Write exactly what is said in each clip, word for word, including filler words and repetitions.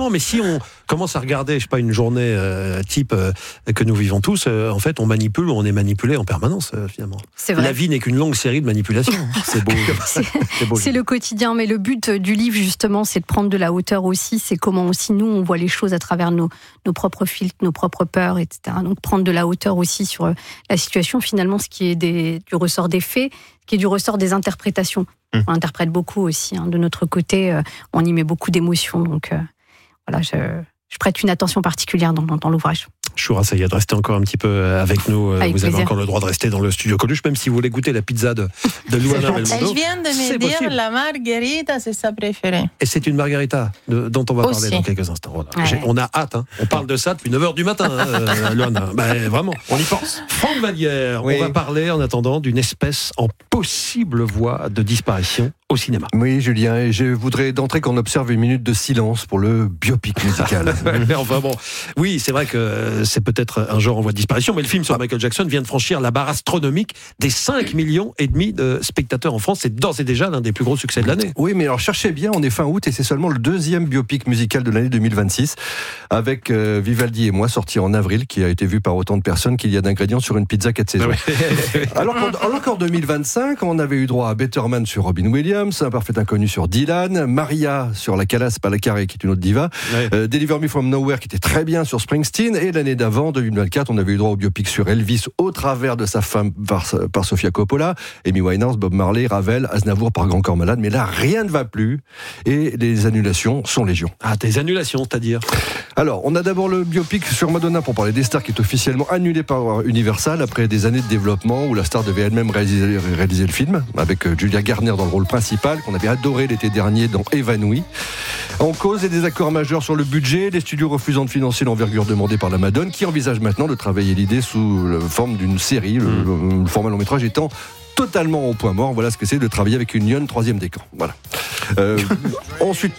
Exactement, mais si on commence à regarder, je sais pas, une journée euh, type euh, que nous vivons tous, euh, en fait, on manipule ou on est manipulé en permanence, euh, finalement. C'est vrai. La vie n'est qu'une longue série de manipulations. C'est beau. C'est, c'est, beau, c'est le quotidien, mais le but du livre, justement, c'est de prendre de la hauteur aussi. C'est comment aussi nous, on voit les choses à travers nos, nos propres filtres, nos propres peurs, et cetera. Donc, prendre de la hauteur aussi sur la situation, finalement, ce qui est des, du ressort des faits, ce qui est du ressort des interprétations. Mmh. On interprète beaucoup aussi. Hein. De notre côté, euh, on y met beaucoup d'émotions. Donc, euh, voilà, je, je prête une attention particulière dans, dans, dans l'ouvrage. Choura Sayed, restez encore un petit peu avec nous. Avec vous plaisir. Avez encore le droit de rester dans le studio Coluche, même si vous voulez goûter la pizza de, de Luana Belmondo. Elle vient de me dire possible. La margarita, c'est sa préférée. Et c'est une margarita de, dont on va Aussi. parler dans quelques instants. Voilà. Ouais. On a hâte. Hein. On parle de ça depuis neuf heures du matin, hein, Luana. Ben, vraiment, on y pense. Franck Vallière, oui. On va parler en attendant d'une espèce en possible voie de disparition au cinéma. Oui, Julien, et je voudrais d'entrée qu'on observe une minute de silence pour le biopic musical. Enfin bon, oui, c'est vrai que c'est peut-être un genre en voie de disparition, mais le film sur Michael Jackson vient de franchir la barre astronomique des cinq millions et demi de spectateurs en France. C'est d'ores et déjà l'un des plus gros succès de l'année. Oui, mais alors cherchez bien, on est fin août et c'est seulement le deuxième biopic musical de l'année deux mille vingt-six, avec euh, Vivaldi et moi, sorti en avril, qui a été vu par autant de personnes qu'il y a d'ingrédients sur une pizza quatre saisons. alors, qu'en, alors qu'en deux mille vingt-cinq, on avait eu droit à Better Man sur Robin Williams, Un parfait inconnu sur Dylan, Maria sur La Calas Palacaré, qui est une autre diva, ouais. euh, Deliver Me From Nowhere, qui était très bien sur Springsteen, et l'année d'avant, deux mille vingt-quatre, on avait eu droit au biopic sur Elvis au travers de sa femme par, par Sofia Coppola, Amy Winehouse, Bob Marley, Ravel, Aznavour par Grand Corps Malade, mais là, rien ne va plus, et les annulations sont légion. Ah, des annulations, c'est-à-dire ? Alors, on a d'abord le biopic sur Madonna, pour parler des stars, qui est officiellement annulé par Universal, après des années de développement, où la star devait elle-même réaliser, réaliser le film, avec Julia Garner dans le rôle principal, qu'on avait adoré l'été dernier dans Évanoui. En cause, des désaccords majeurs sur le budget, les studios refusant de financer l'envergure demandée par la Madone, qui envisage maintenant de travailler l'idée sous la forme d'une série, le, mmh. le format long métrage étant totalement au point mort. Voilà ce que c'est de travailler avec une lionne troisième décan. Voilà. Euh, ensuite...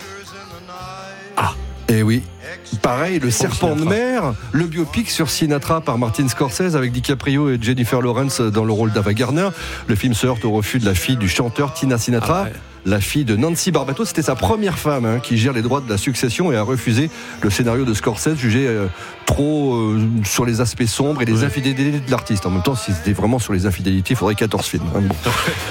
Ah, et oui. Pareil, Le Serpent de mer, le biopic sur Sinatra par Martin Scorsese avec DiCaprio et Jennifer Lawrence dans le rôle d'Ava Gardner. Le film se heurte au refus de la fille du chanteur Tina Sinatra. Ah ouais. La fille de Nancy Barbato, c'était sa première femme hein, qui gère les droits de la succession et a refusé le scénario de Scorsese, jugé euh, trop euh, sur les aspects sombres et les ouais. infidélités de l'artiste. En même temps, si c'était vraiment sur les infidélités, il faudrait quatorze films. Hein, bon.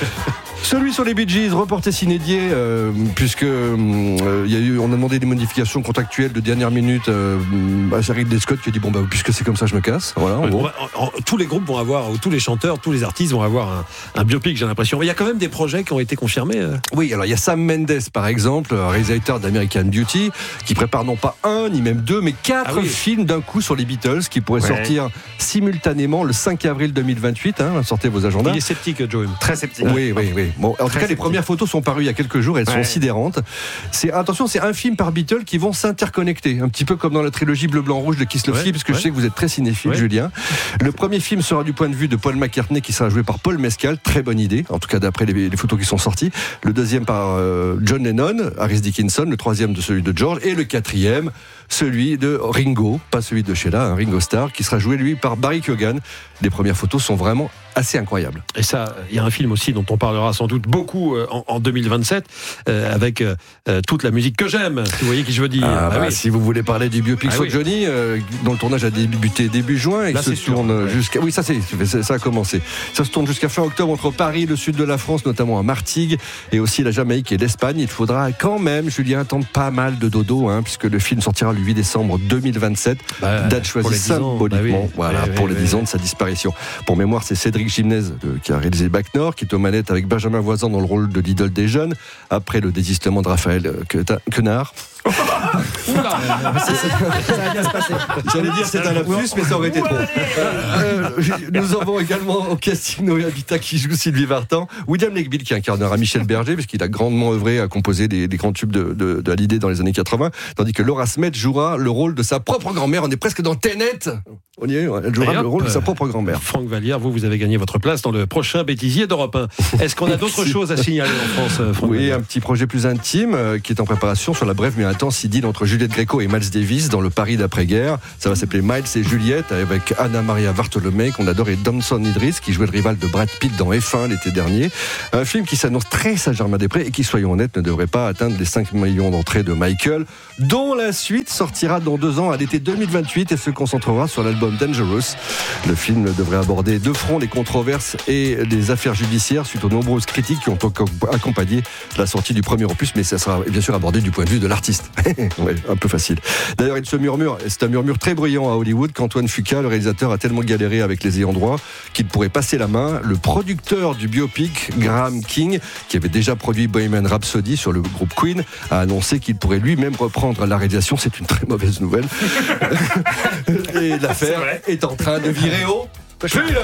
Celui sur les Bee Gees, reporté s'inédié, euh, puisque euh, y a eu, on a demandé des modifications contractuelles de dernière minute euh, à Ridley Scott qui a dit bon bah puisque c'est comme ça je me casse. Voilà. En ouais, en, en, tous les groupes vont avoir, ou tous les chanteurs, tous les artistes vont avoir un, un biopic, j'ai l'impression. Mais il y a quand même des projets qui ont été confirmés. Euh. Oui, alors il y a Sam Mendes par exemple, réalisateur d'American Beauty, qui prépare non pas un ni même deux, mais quatre ah oui. films d'un coup sur les Beatles, qui pourraient ouais. sortir simultanément le cinq avril deux mille vingt-huit. Hein, sortez vos agendas. Il est sceptique, Joe. Très sceptique. Oui, oui, oui. Bon, en tout cas, les premières photos sont parues il y a quelques jours, elles ouais. sont sidérantes. C'est, attention, c'est un film par Beatles qui vont s'interconnecter, un petit peu comme dans la trilogie Bleu, Blanc, Rouge de Kieslowski, ouais. parce que ouais. je sais que vous êtes très cinéphile, ouais. Julien. Le premier film sera du point de vue de Paul McCartney, qui sera joué par Paul Mescal, très bonne idée, en tout cas d'après les, les photos qui sont sorties. Le deuxième par euh, John Lennon, Harris Dickinson, le troisième de celui de George, et le quatrième, celui de Ringo, pas celui de Sheila, hein, Ringo Starr, qui sera joué lui par Barry Keoghan. Les premières photos sont vraiment assez incroyables. Et ça, il y a un film aussi dont on parlera sans doute beaucoup euh, en, en deux mille vingt-sept, euh, avec euh, toute la musique que j'aime. Vous voyez qui je veux dire. Ah, ah bah, oui. Si vous voulez parler du biopic ah, sur oui. Johnny, euh, dont le tournage a débuté début juin, et se tourne sûr, jusqu'à. Oui, ça c'est, ça a commencé. Ça se tourne jusqu'à fin octobre entre Paris, le sud de la France, notamment à Martigues, et aussi la Jamaïque et l'Espagne. Il faudra quand même, Julien, attendre pas mal de dodo, hein, puisque le film sortira le huit décembre deux mille vingt-sept, bah, date choisie symboliquement, bah oui. voilà, oui, pour oui, les oui. dix ans de sa disparition. Pour mémoire, c'est Cédric Gimnez de, qui a réalisé Bac Nord, qui est aux manettes avec Benjamin Voisin dans le rôle de l'idole des jeunes, après le désistement de Raphaël Quenard. Oula, ça, ça va bien se passer. J'allais dire c'est un lapsus, mais ça aurait été trop. Euh, nous avons également au casting Noé Habitat qui joue Sylvie Vartan, William Legbill qui incarnera Michel Berger, puisqu'il a grandement œuvré à composer des, des grands tubes de, de, de Hallyday dans les années quatre-vingts, tandis que Laura Smet jouera le rôle de sa propre grand-mère. On est presque dans Tenet. On y est, elle jouera le rôle de sa propre grand-mère. Franck Vallière, vous, vous avez gagné votre place dans le prochain bêtisier d'Europe un. Est-ce qu'on a d'autres choses à signaler en France, Franck Oui, Vallière ? Un petit projet plus intime euh, qui est en préparation sur la brève mais intense idylle entre Juliette Gréco et Miles Davis dans le Paris d'après-guerre. Ça va s'appeler Miles et Juliette avec Anna Maria Bartolomé qu'on adore et Damson Idris qui jouait le rival de Brad Pitt dans F un l'été dernier. Un film qui s'annonce très Saint-Germain-des-Prés et qui, soyons honnêtes, ne devrait pas atteindre les cinq millions d'entrées de Michael, dont la suite sortira dans deux ans à l'été deux mille vingt-huit et se concentrera sur l'album Dangerous. Le film devrait aborder de front les controverses et les affaires judiciaires suite aux nombreuses critiques qui ont accompagné la sortie du premier opus, mais ça sera bien sûr abordé du point de vue de l'artiste. Ouais, un peu facile. D'ailleurs, il se murmure, et c'est un murmure très bruyant à Hollywood, qu'Antoine Fuqua, le réalisateur, a tellement galéré avec les ayants droit qu'il pourrait passer la main. Le producteur du biopic, Graham King, qui avait déjà produit Bohemian Rhapsody sur le groupe Queen, a annoncé qu'il pourrait lui-même reprendre la réalisation. C'est une très mauvaise nouvelle. Et l'affaire est, est en train de virer au thriller.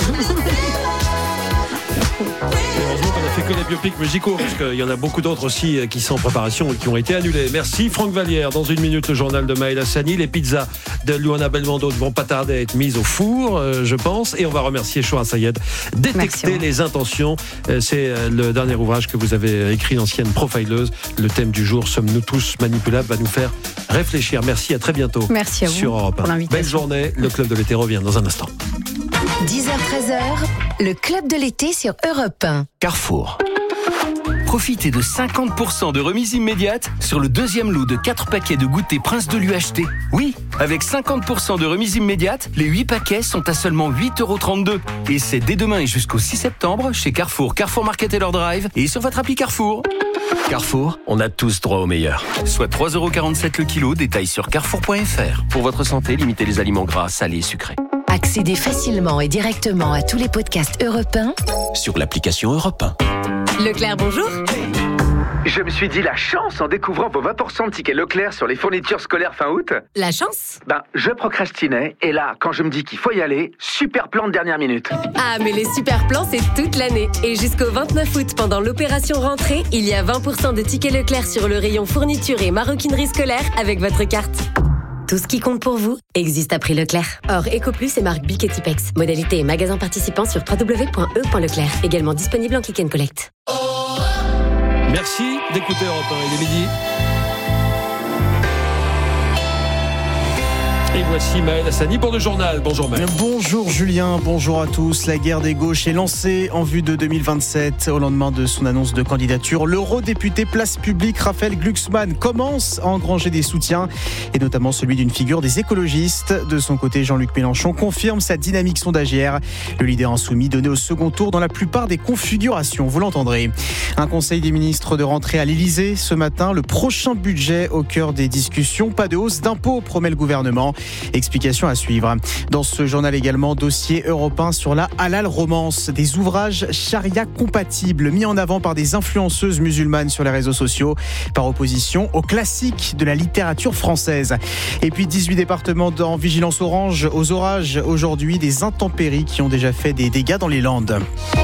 Heureusement qu'on a fait que les biopics musicaux, parce qu'il y en a beaucoup d'autres aussi qui sont en préparation et qui ont été annulés. Merci Franck Vallière. Dans une minute, le journal de Maël Hassani. Les pizzas de Luana Belmondo ne vont pas tarder à être mises au four, euh, je pense. Et on va remercier Shoah Sayed. Détecter Merci. les intentions. Euh, c'est euh, le dernier ouvrage que vous avez écrit, l'ancienne profileuse. Le thème du jour, sommes-nous tous manipulables, va nous faire réfléchir. Merci, à très bientôt. Merci à vous sur Europe un. Belle journée. Le Club de l'été revient dans un instant. dix heures treize heures, le Club de l'été sur Europe un. Carrefour. Profitez de cinquante pour cent de remise immédiate sur le deuxième lot de quatre paquets de goûter Prince de l'U H T. Oui, avec cinquante pour cent de remise immédiate, les huit paquets sont à seulement huit euros trente-deux. Et c'est dès demain et jusqu'au six septembre chez Carrefour, Carrefour Market et leur drive et sur votre appli Carrefour. Carrefour, on a tous droit au meilleur. Soit trois euros quarante-sept le kilo, détail sur carrefour point f r. Pour votre santé, limitez les aliments gras, salés et sucrés. Accédez facilement et directement à tous les podcasts Europe un sur l'application Europe un. Leclerc, bonjour. Je me suis dit la chance en découvrant vos vingt pour cent de tickets Leclerc sur les fournitures scolaires fin août. La chance ? Ben, je procrastinais et là, quand je me dis qu'il faut y aller, super plan de dernière minute. Ah, mais les super plans, c'est toute l'année. Et jusqu'au vingt-neuf août, pendant l'opération rentrée, il y a vingt pour cent de tickets Leclerc sur le rayon fourniture et maroquinerie scolaire avec votre carte. Tout ce qui compte pour vous existe à prix Leclerc. Or, EcoPlus et marque Bic et Tipex. Modalité et magasin participant sur w w w point e point leclerc. Également disponible en click and collect. Merci d'écouter Europe un, il est midi. Et voici Maël Hassani pour le journal. Bonjour Maël. Bonjour Julien, bonjour à tous. La guerre des gauches est lancée en vue de deux mille vingt-sept. Au lendemain de son annonce de candidature, l'eurodéputé Place Publique Raphaël Glucksmann commence à engranger des soutiens, et notamment celui d'une figure des écologistes. De son côté, Jean-Luc Mélenchon confirme sa dynamique sondagière. Le leader insoumis donné au second tour dans la plupart des configurations, vous l'entendrez. Un conseil des ministres de rentrée à l'Elysée ce matin. Le prochain budget au cœur des discussions. Pas de hausse d'impôts, promet le gouvernement. Explication à suivre. Dans ce journal également, dossier européen sur la halal romance, des ouvrages charia compatibles mis en avant par des influenceuses musulmanes sur les réseaux sociaux, par opposition aux classiques de la littérature française. Et puis dix-huit départements en vigilance orange aux orages aujourd'hui, des intempéries qui ont déjà fait des dégâts dans les Landes.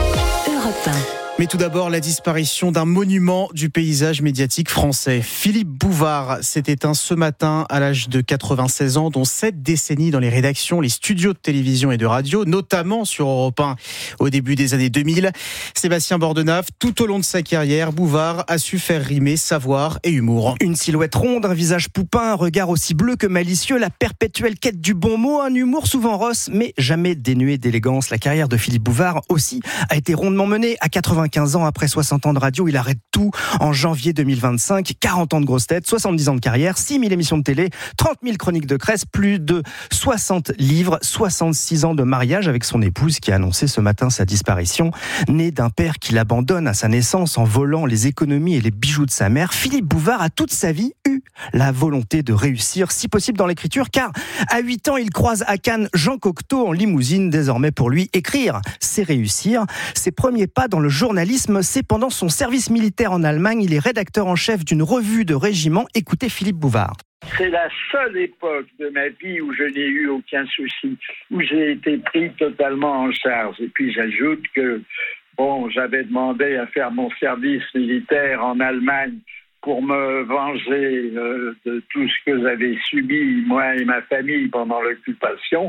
Europe un. Mais tout d'abord, la disparition d'un monument du paysage médiatique français. Philippe Bouvard s'est éteint ce matin à l'âge de quatre-vingt-seize ans, dont sept décennies dans les rédactions, les studios de télévision et de radio, notamment sur Europe un au début des années deux mille. Sébastien Bordenave, tout au long de sa carrière, Bouvard a su faire rimer savoir et humour. Une silhouette ronde, un visage poupin, un regard aussi bleu que malicieux, la perpétuelle quête du bon mot, un humour souvent rosse, mais jamais dénué d'élégance. La carrière de Philippe Bouvard aussi a été rondement menée. À quatre-vingt-quinze ans, après soixante ans de radio, il arrête tout en janvier deux mille vingt-cinq. quarante ans de grosses têtes, soixante-dix ans de carrière, six mille émissions de télé, trente mille chroniques de presse, plus de soixante livres, soixante-six ans de mariage avec son épouse qui a annoncé ce matin sa disparition. Né d'un père qui l'abandonne à sa naissance en volant les économies et les bijoux de sa mère, Philippe Bouvard a toute sa vie eu la volonté de réussir, si possible dans l'écriture, car à huit ans, il croise à Cannes Jean Cocteau en limousine. Désormais pour lui, écrire, c'est réussir. Ses premiers pas dans le journalisme, c'est pendant son service militaire en Allemagne. Il est rédacteur en chef d'une revue de régiment. Écoutez Philippe Bouvard. C'est la seule époque de ma vie où je n'ai eu aucun souci, où j'ai été pris totalement en charge. Et puis j'ajoute que bon, j'avais demandé à faire mon service militaire en Allemagne pour me venger euh, de tout ce que j'avais subi, moi et ma famille, pendant l'occupation.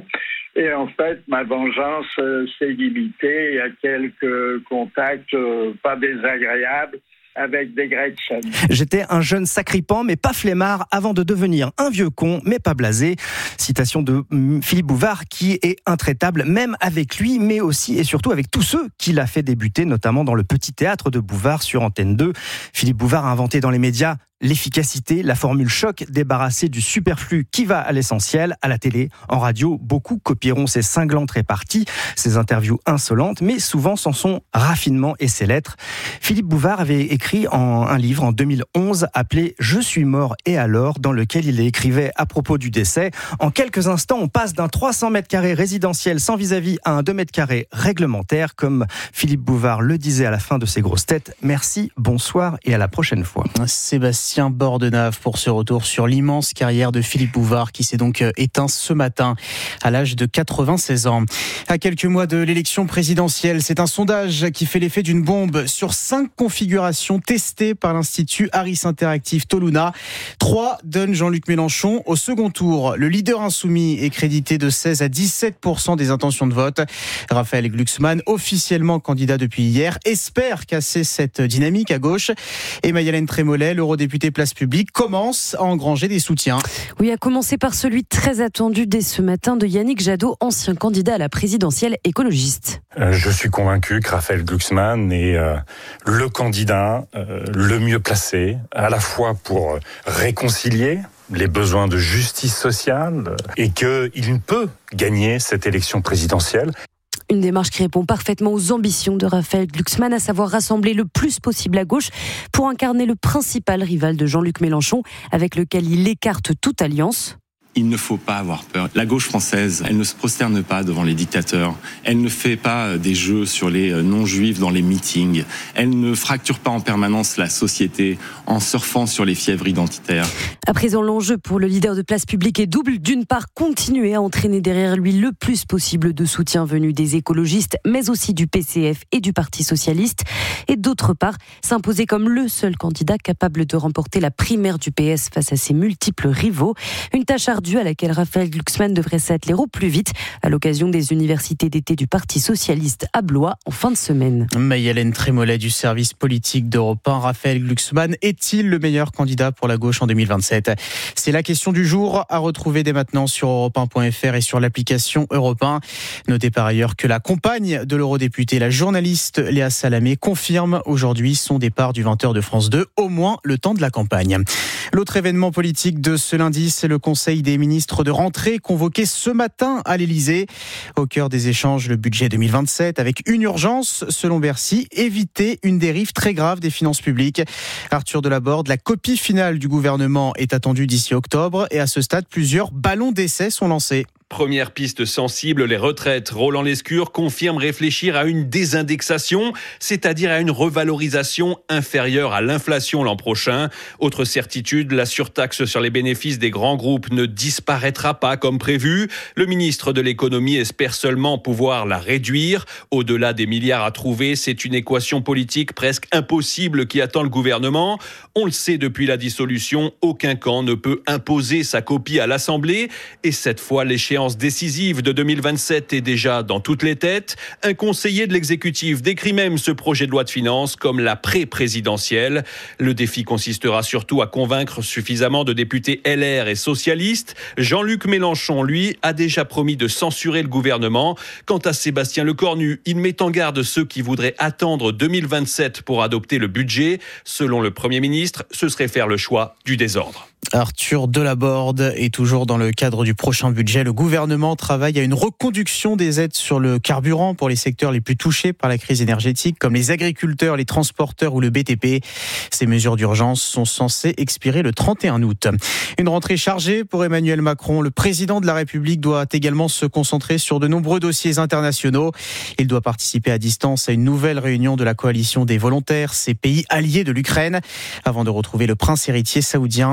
Et en fait, ma vengeance euh, s'est limitée à quelques contacts euh, pas désagréables avec des Gretchen. J'étais un jeune sacripant, mais pas flemmard, avant de devenir un vieux con, mais pas blasé. Citation de Philippe Bouvard, qui est intraitable, même avec lui, mais aussi et surtout avec tous ceux qui l'a fait débuter, notamment dans le petit théâtre de Bouvard sur Antenne deux. Philippe Bouvard a inventé dans les médias l'efficacité, la formule choc, débarrassée du superflu qui va à l'essentiel. À la télé, en radio, beaucoup copieront ses cinglantes réparties, ses interviews insolentes, mais souvent sans son raffinement et ses lettres. Philippe Bouvard avait écrit en un livre en deux mille onze appelé « Je suis mort et alors », dans lequel il écrivait à propos du décès. En quelques instants, on passe d'un trois cents mètres carrés résidentiel sans vis-à-vis à un deux mètres carrés réglementaire, comme Philippe Bouvard le disait à la fin de ses grosses têtes. Merci, bonsoir et à la prochaine fois. Sébastien Bordenave pour ce retour sur l'immense carrière de Philippe Bouvard qui s'est donc éteint ce matin à l'âge de quatre-vingt-seize ans. À quelques mois de l'élection présidentielle, c'est un sondage qui fait l'effet d'une bombe sur cinq configurations testées par l'Institut Harris Interactive Toluna. Trois donnent Jean-Luc Mélenchon au second tour. Le leader insoumis est crédité de seize à dix-sept pour cent des intentions de vote. Raphaël Glucksmann, officiellement candidat depuis hier, espère casser cette dynamique à gauche. Et Mayalène Trémollet, l'eurodéputée Place Publique, commence à engranger des soutiens. Oui, à commencer par celui très attendu dès ce matin de Yannick Jadot, ancien candidat à la présidentielle écologiste. Euh, je suis convaincu que Raphaël Glucksmann est euh, le candidat euh, le mieux placé, à la fois pour réconcilier les besoins de justice sociale et qu'il peut gagner cette élection présidentielle. Une démarche qui répond parfaitement aux ambitions de Raphaël Glucksmann, à savoir rassembler le plus possible à gauche pour incarner le principal rival de Jean-Luc Mélenchon, avec lequel il écarte toute alliance. Il ne faut pas avoir peur. La gauche française, elle ne se prosterne pas devant les dictateurs. Elle ne fait pas des jeux sur les non-juifs dans les meetings. Elle ne fracture pas en permanence la société en surfant sur les fièvres identitaires. À présent, l'enjeu pour le leader de Place Publique est double. D'une part, continuer à entraîner derrière lui le plus possible de soutien venu des écologistes, mais aussi du P C F et du Parti Socialiste. Et d'autre part, s'imposer comme le seul candidat capable de remporter la primaire du P S face à ses multiples rivaux. Une tâche ardue à laquelle Raphaël Glucksmann devrait s'atteler au plus vite à l'occasion des universités d'été du Parti Socialiste à Blois en fin de semaine. Mayalène Trémollet du service politique d'Europe un. Raphaël Glucksmann est-il le meilleur candidat pour la gauche en deux mille vingt-sept ? C'est la question du jour à retrouver dès maintenant sur europe un point f r et sur l'application Europe un. Notez par ailleurs que la compagne de l'eurodéputée, la journaliste Léa Salamé, confirme aujourd'hui son départ du vingt heures de France deux, au moins le temps de la campagne. L'autre événement politique de ce lundi, c'est le Conseil des ministres de rentrée convoqué ce matin à l'Elysée. Au cœur des échanges, le budget deux mille vingt-sept avec une urgence, selon Bercy, éviter une dérive très grave des finances publiques. Arthur Delaborde, la copie finale du gouvernement est attendue d'ici octobre et à ce stade, plusieurs ballons d'essai sont lancés. Première piste sensible, les retraites. Roland Lescure confirme réfléchir à une désindexation, c'est-à-dire à une revalorisation inférieure à l'inflation l'an prochain. Autre certitude, la surtaxe sur les bénéfices des grands groupes ne disparaîtra pas comme prévu. Le ministre de l'économie espère seulement pouvoir la réduire. Au-delà des milliards à trouver, c'est une équation politique presque impossible qui attend le gouvernement. On le sait depuis la dissolution, aucun camp ne peut imposer sa copie à l'Assemblée. Et cette fois, l'échéance décisive de deux mille vingt-sept est déjà dans toutes les têtes. Un conseiller de l'exécutif décrit même ce projet de loi de finances comme la pré-présidentielle. Le défi consistera surtout à convaincre suffisamment de députés L R et socialistes. Jean-Luc Mélenchon, lui, a déjà promis de censurer le gouvernement. Quant à Sébastien Lecornu, il met en garde ceux qui voudraient attendre deux mille vingt-sept pour adopter le budget. Selon le Premier ministre, ce serait faire le choix du désordre. Arthur Delaborde est toujours dans le cadre du prochain budget. Le gouvernement travaille à une reconduction des aides sur le carburant pour les secteurs les plus touchés par la crise énergétique, comme les agriculteurs, les transporteurs ou le B T P. Ces mesures d'urgence sont censées expirer le trente et un août. Une rentrée chargée pour Emmanuel Macron. Le président de la République doit également se concentrer sur de nombreux dossiers internationaux. Il doit participer à distance à une nouvelle réunion de la coalition des volontaires, ces pays alliés de l'Ukraine, avant de retrouver le prince héritier saoudien afin de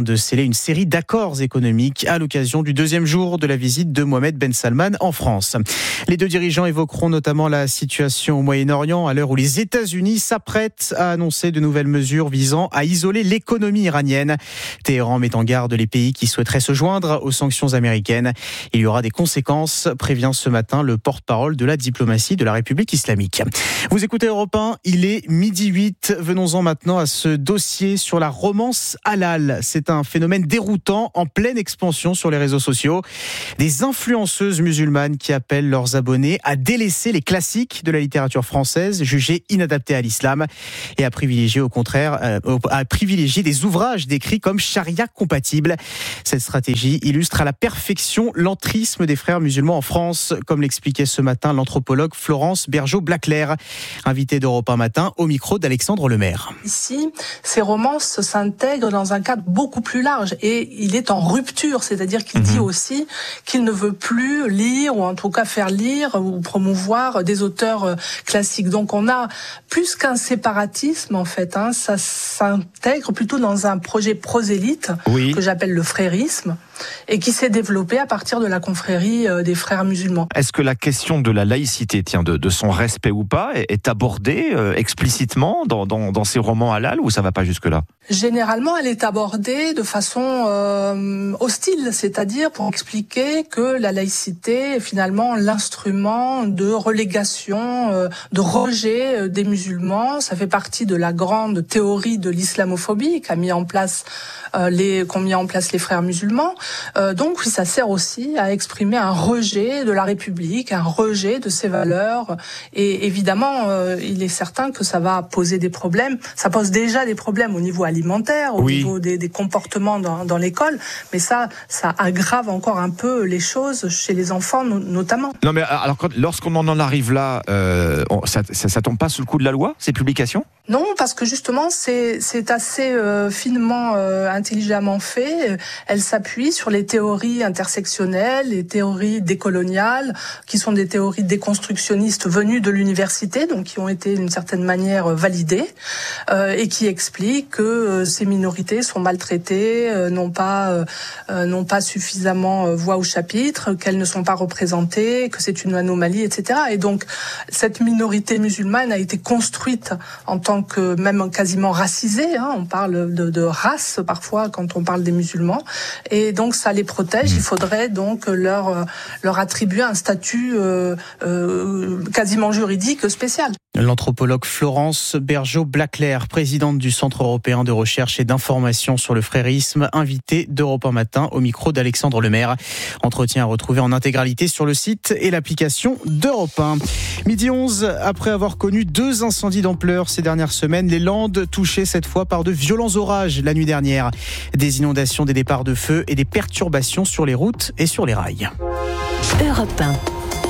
de sceller une série d'accords économiques à l'occasion du deuxième jour de la visite de Mohamed Ben Salman en France. Les deux dirigeants évoqueront notamment la situation au Moyen-Orient à l'heure où les États-Unis s'apprêtent à annoncer de nouvelles mesures visant à isoler l'économie iranienne. Téhéran met en garde les pays qui souhaiteraient se joindre aux sanctions américaines. Il y aura des conséquences, prévient ce matin le porte-parole de la diplomatie de la République islamique. Vous écoutez Europe un, il est midi huit. Venons-en maintenant à ce dossier sur la romance halal. C'est un phénomène déroutant en pleine expansion sur les réseaux sociaux. Des influenceuses musulmanes qui appellent leurs abonnés à délaisser les classiques de la littérature française jugés inadaptés à l'islam et à privilégier au contraire euh, à privilégier des ouvrages décrits comme charia compatibles. Cette stratégie illustre à la perfection l'entrisme des frères musulmans en France, comme l'expliquait ce matin l'anthropologue Florence Bergeau-Blaclair, invitée d'Europe un matin au micro d'Alexandre Lemaire. Ici, ces romances s'intègrent dans un cadre beaucoup plus large et il est en rupture, c'est-à-dire qu'il mmh. dit aussi qu'il ne veut plus lire ou en tout cas faire lire ou promouvoir des auteurs classiques. Donc on a plus qu'un séparatisme en fait, hein, ça s'intègre plutôt dans un projet prosélyte oui. que j'appelle le frérisme et qui s'est développé à partir de la confrérie des frères musulmans. Est-ce que la question de la laïcité, tiens, de, de son respect ou pas, est abordée euh, explicitement dans, dans, dans ces romans halal ou ça va pas jusque-là ? Généralement, elle est abordée de façon euh, hostile, c'est-à-dire pour expliquer que la laïcité est finalement l'instrument de relégation, euh, de rejet des musulmans. Ça fait partie de la grande théorie de l'islamophobie qu'a mis en place euh, les qu'ont mis en place les frères musulmans. Euh, donc oui, ça sert aussi à exprimer un rejet de la République, un rejet de ses valeurs. Et évidemment, euh, il est certain que ça va poser des problèmes. Ça pose déjà des problèmes au niveau alimentaire, au oui. niveau des, des comportements dans, dans l'école. Mais ça, ça aggrave encore un peu les choses chez les enfants, no- notamment. Non, mais alors, quand, lorsqu'on en arrive là, euh, on, ça, ça, ça tombe pas sous le coup de la loi, ces publications ? Non, parce que justement, c'est, c'est assez euh, finement, euh, intelligemment fait. Elle s'appuie sur les théories intersectionnelles, les théories décoloniales, qui sont des théories déconstructionnistes venues de l'université, donc qui ont été d'une certaine manière validées, euh, et qui expliquent que euh, ces minorités sont maltraitées, euh, n'ont pas, euh, n'ont pas suffisamment euh, voix au chapitre, qu'elles ne sont pas représentées, que c'est une anomalie, et cetera. Et donc, cette minorité musulmane a été construite en tant que même quasiment racisée, hein, on parle de, de race parfois quand on parle des musulmans, et donc ça les protège. Il faudrait donc leur leur attribuer un statut euh, euh, quasiment juridique spécial. L'anthropologue Florence Bergeau-Blaclair, présidente du Centre européen de recherche et d'information sur le frérisme, invitée d'Europe un matin au micro d'Alexandre Lemaire. Entretien à retrouver en intégralité sur le site et l'application d'Europe un. Midi onze, après avoir connu deux incendies d'ampleur ces dernières semaines, les Landes touchées cette fois par de violents orages la nuit dernière. Des inondations, des départs de feu et des perturbations sur les routes et sur les rails. Europe un.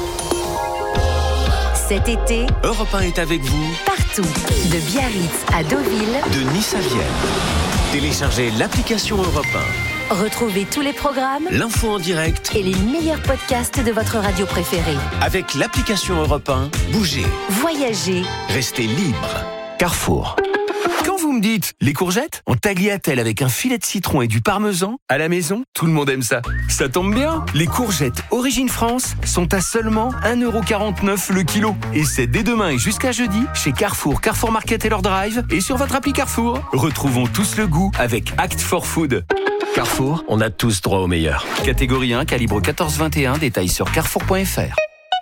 Cet été, Europe un est avec vous partout, de Biarritz à Deauville, de Nice à Vienne. Téléchargez l'application Europe un. Retrouvez tous les programmes, l'info en direct et les meilleurs podcasts de votre radio préférée. Avec l'application Europe un, bougez, voyagez, restez libre. Carrefour. Quand vous me dites les courgettes en tagliatelle avec un filet de citron et du parmesan à la maison, tout le monde aime ça. Ça tombe bien, les courgettes Origine France sont à seulement un euro quarante-neuf le kilo. Et c'est dès demain et jusqu'à jeudi chez Carrefour, Carrefour Market et leur drive et sur votre appli Carrefour. Retrouvons tous le goût avec Act for Food. Carrefour, on a tous droit au meilleur. Catégorie un, calibre quatorze vingt et un, détails sur carrefour point f r.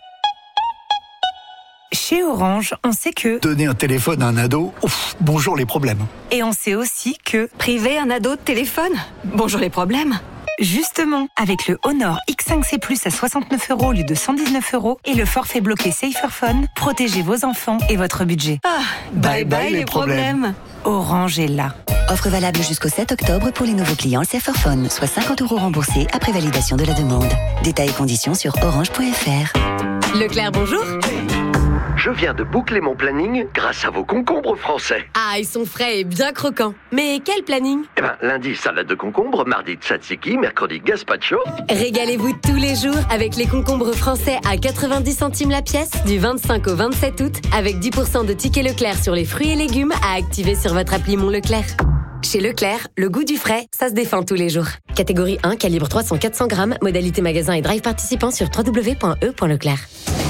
Chez Orange, on sait que donner un téléphone à un ado, ouf, bonjour les problèmes. Et on sait aussi que priver un ado de téléphone, bonjour les problèmes. Justement, avec le Honor X cinq C plus à soixante-neuf euros au lieu de cent dix-neuf euros et le forfait bloqué Saferphone, protégez vos enfants et votre budget. Ah, bye bye, bye les, les problèmes. problèmes. Orange est là. Offre valable jusqu'au sept octobre pour les nouveaux clients Saferphone, soit cinquante euros remboursés après validation de la demande. Détails et conditions sur orange point f r. Leclerc, bonjour. Je viens de boucler mon planning grâce à vos concombres français. Ah, ils sont frais et bien croquants. Mais quel planning ? Eh ben, lundi, salade de concombre, mardi, tzatziki, mercredi, gazpacho. Régalez-vous tous les jours avec les concombres français à quatre-vingt-dix centimes la pièce du vingt-cinq au vingt-sept août avec dix pour cent de tickets Leclerc sur les fruits et légumes à activer sur votre appli Mon Leclerc. Chez Leclerc, le goût du frais, ça se défend tous les jours. Catégorie un, calibre trois cents à quatre cents grammes, modalité magasin et drive participant sur w w w point e point leclerc.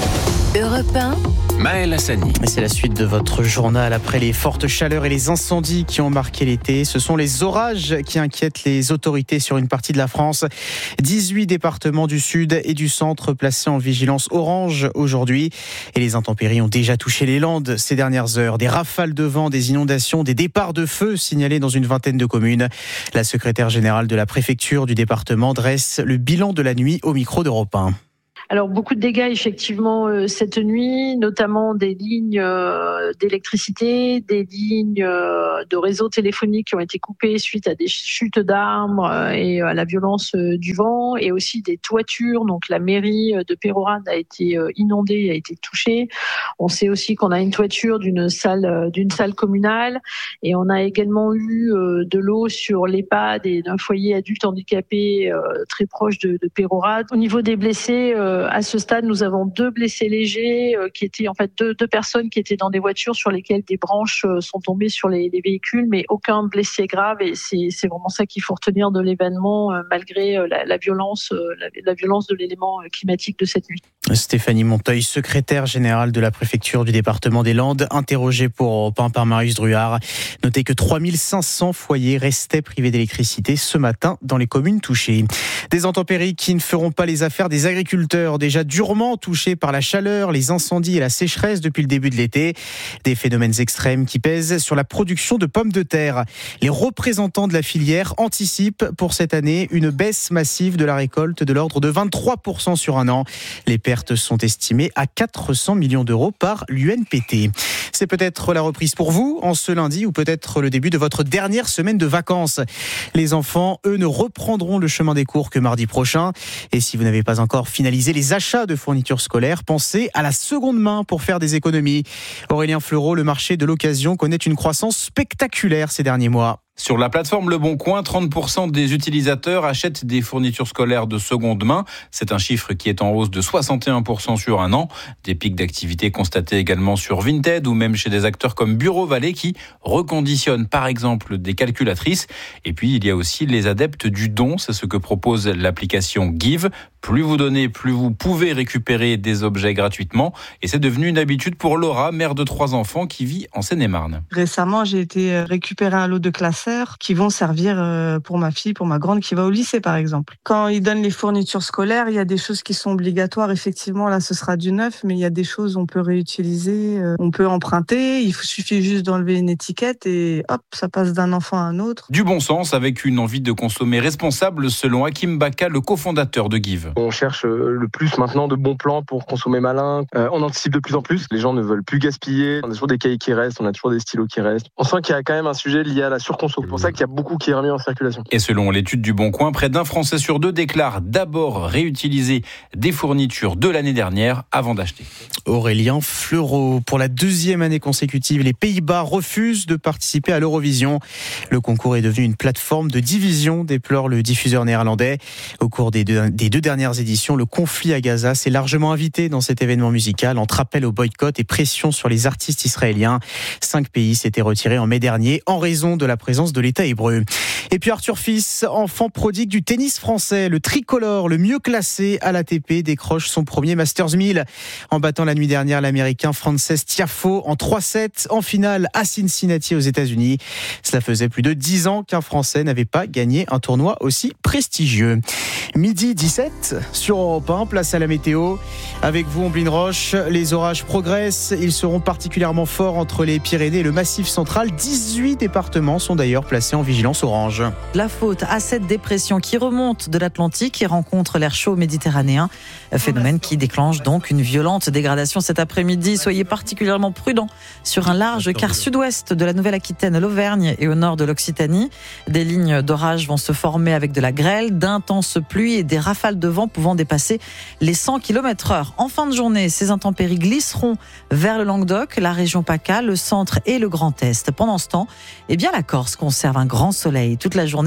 Europe un. Maël Hassani. Et c'est la suite de votre journal. Après les fortes chaleurs et les incendies qui ont marqué l'été, ce sont les orages qui inquiètent les autorités sur une partie de la France. dix-huit départements du sud et du centre placés en vigilance orange aujourd'hui. Et les intempéries ont déjà touché les Landes ces dernières heures. Des rafales de vent, des inondations, des départs de feu signalés dans une vingtaine de communes. La secrétaire générale de la préfecture du département dresse le bilan de la nuit au micro d'Europe un. Alors beaucoup de dégâts effectivement euh, cette nuit, notamment des lignes euh, d'électricité, des lignes euh, de réseau téléphonique qui ont été coupées suite à des chutes d'arbres euh, et à la violence euh, du vent, et aussi des toitures. Donc la mairie de Peyrehorade a été euh, inondée, a été touchée. On sait aussi qu'on a une toiture d'une salle euh, d'une salle communale, et on a également eu euh, de l'eau sur l'EHPAD et d'un foyer adulte handicapé euh, très proche de, de Peyrehorade. Au niveau des blessés, euh, à ce stade, nous avons deux blessés légers euh, qui étaient en fait deux, deux personnes qui étaient dans des voitures sur lesquelles des branches euh, sont tombées sur les, les véhicules, mais aucun blessé grave. Et c'est, c'est vraiment ça qu'il faut retenir de l'événement, euh, malgré euh, la, la violence, euh, la, la violence de l'élément climatique de cette nuit. Stéphanie Monteuil, secrétaire générale de la préfecture du département des Landes, interrogée pour Europe un par Marius Druard. Notez que trois mille cinq cents foyers restaient privés d'électricité ce matin dans les communes touchées. Des intempéries qui ne feront pas les affaires des agriculteurs, déjà durement touchés par la chaleur, les incendies et la sécheresse depuis le début de l'été. Des phénomènes extrêmes qui pèsent sur la production de pommes de terre. Les représentants de la filière anticipent pour cette année une baisse massive de la récolte de l'ordre de vingt-trois pour cent sur un an. Les pertes sont estimées à quatre cents millions d'euros par l'U N P T. C'est peut-être la reprise pour vous en ce lundi, ou peut-être le début de votre dernière semaine de vacances. Les enfants, eux, ne reprendront le chemin des cours que mardi prochain. Et si vous n'avez pas encore finalisé les achats de fournitures scolaires, pensez à la seconde main pour faire des économies. Aurélien Fleureau, le marché de l'occasion connaît une croissance spectaculaire ces derniers mois. Sur la plateforme Le Bon Coin, trente pour cent des utilisateurs achètent des fournitures scolaires de seconde main. C'est un chiffre qui est en hausse de soixante et un pour cent sur un an. Des pics d'activité constatés également sur Vinted ou même chez des acteurs comme Bureau Vallée qui reconditionnent par exemple des calculatrices. Et puis il y a aussi les adeptes du don, c'est ce que propose l'application Give. Plus vous donnez, plus vous pouvez récupérer des objets gratuitement. Et c'est devenu une habitude pour Laura, mère de trois enfants qui vit en Seine-et-Marne. Récemment, j'ai été récupérer un lot de classeurs qui vont servir pour ma fille, pour ma grande qui va au lycée par exemple. Quand ils donnent les fournitures scolaires, il y a des choses qui sont obligatoires. Effectivement, là, ce sera du neuf, mais il y a des choses on peut réutiliser, on peut emprunter. Il suffit juste d'enlever une étiquette et hop, ça passe d'un enfant à un autre. Du bon sens avec une envie de consommer responsable selon Hakim Baka, le cofondateur de Give. On cherche le plus maintenant de bons plans pour consommer malin. Euh, on anticipe de plus en plus. Les gens ne veulent plus gaspiller. On a toujours des cahiers qui restent, on a toujours des stylos qui restent. On sent qu'il y a quand même un sujet lié à la surconsommation. C'est pour ça qu'il y a beaucoup qui est remis en circulation. Et selon l'étude du Bon Coin, près d'un Français sur deux déclare d'abord réutiliser des fournitures de l'année dernière avant d'acheter. Aurélien Fleureau. Pour la deuxième année consécutive, les Pays-Bas refusent de participer à l'Eurovision. Le concours est devenu une plateforme de division, déplore le diffuseur néerlandais. Au cours des deux, des deux dernières éditions, le conflit à Gaza s'est largement invité dans cet événement musical, entre appel au boycott et pression sur les artistes israéliens. Cinq pays s'étaient retirés en mai dernier en raison de la présence de l'État hébreu. Et puis Arthur Fils, enfant prodigue du tennis français, le tricolore, le mieux classé à l'A T P, décroche son premier Masters mille en battant la nuit dernière l'Américain Frances Tiafoe en trois sept en finale à Cincinnati aux États-Unis. Cela faisait plus de dix ans qu'un Français n'avait pas gagné un tournoi aussi prestigieux. Midi dix-sept sur Europe un, place à la météo. Avec vous, Omblin Roche, les orages progressent. Ils seront particulièrement forts entre les Pyrénées et le Massif central. dix-huit départements sont d'ailleurs placés en vigilance orange. La faute à cette dépression qui remonte de l'Atlantique et rencontre l'air chaud méditerranéen. Phénomène qui déclenche donc une violente dégradation cet après-midi. Soyez particulièrement prudents sur un large quart sud-ouest de la Nouvelle-Aquitaine, l'Auvergne et au nord de l'Occitanie. Des lignes d'orage vont se former avec de la grêle, d'intenses pluies et des rafales de vent pouvant dépasser les cent kilomètres heure. En fin de journée, ces intempéries glisseront vers le Languedoc, la région PACA, le centre et le Grand Est. Pendant ce temps, eh bien, la Corse conserve un grand soleil toute la journée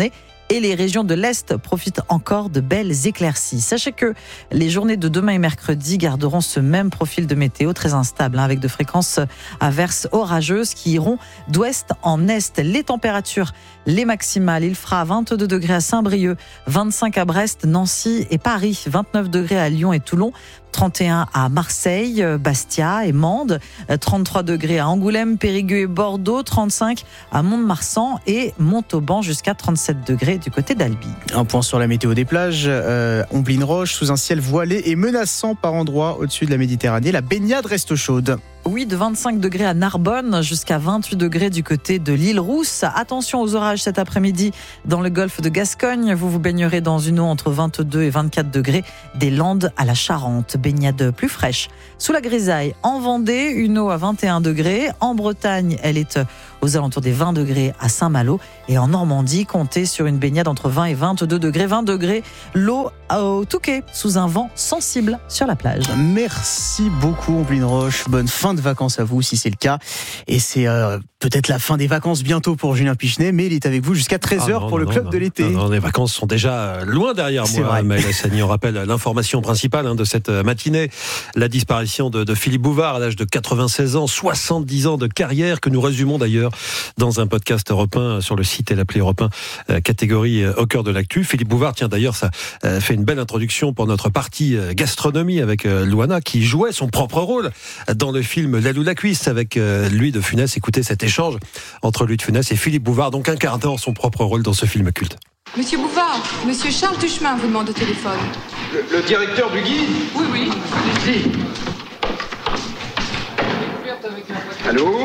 et les régions de l'Est profitent encore de belles éclaircies. Sachez que les journées de demain et mercredi garderont ce même profil de météo très instable, hein, avec de fréquences averses orageuses qui iront d'ouest en est. Les températures, les maximales, il fera vingt-deux degrés à Saint-Brieuc, vingt-cinq à Brest, Nancy et Paris, vingt-neuf degrés à Lyon et Toulon, trente et un à Marseille, Bastia et Mende, trente-trois degrés à Angoulême, Périgueux et Bordeaux, trente-cinq à Mont-de-Marsan et Montauban, jusqu'à trente-sept degrés du côté d'Albi. Un point sur la météo des plages. Euh, Omblin-Roche, sous un ciel voilé et menaçant par endroits au-dessus de la Méditerranée. La baignade reste chaude. Oui, de vingt-cinq degrés à Narbonne jusqu'à vingt-huit degrés du côté de l'île Rousse. Attention aux orages cet après-midi dans le golfe de Gascogne. Vous vous baignerez dans une eau entre vingt-deux et vingt-quatre degrés des Landes à la Charente. Baignade plus fraîche. Sous la grisaille, en Vendée, une eau à vingt et un degrés. En Bretagne, elle est aux alentours des vingt degrés à Saint-Malo. Et en Normandie, comptez sur une baignade entre vingt et vingt-deux degrés. vingt degrés, l'eau au Touquet, sous un vent sensible sur la plage. Merci beaucoup, Omblin-Roche. Bonne fin de vacances à vous, si c'est le cas. Et c'est euh, peut-être la fin des vacances bientôt pour Julien Pichenet, mais il est avec vous jusqu'à treize heures ah non, pour non, le club non, de l'été. Non, non, les vacances sont déjà loin derrière c'est moi, Maëlle Sani. On rappelle l'information principale hein, de cette matinée, la disparition de, de Philippe Bouvard à l'âge de quatre-vingt-seize ans, soixante-dix ans de carrière, que nous résumons d'ailleurs dans un podcast Europe un sur le site et l'appli Europe un, euh, catégorie euh, au cœur de l'actu. Philippe Bouvard, tiens d'ailleurs, ça euh, fait une belle introduction pour notre partie euh, gastronomie avec euh, Loana, qui jouait son propre rôle dans le film L'aile ou la cuisse avec euh, Louis de Funès. Écoutez cet échange entre Louis de Funès et Philippe Bouvard, donc incarnant son propre rôle dans ce film culte. Monsieur Bouvard, monsieur Charles Tuchemin vous demande au téléphone. Le, le directeur du guide ? Oui, oui. Allez-y. Allô ?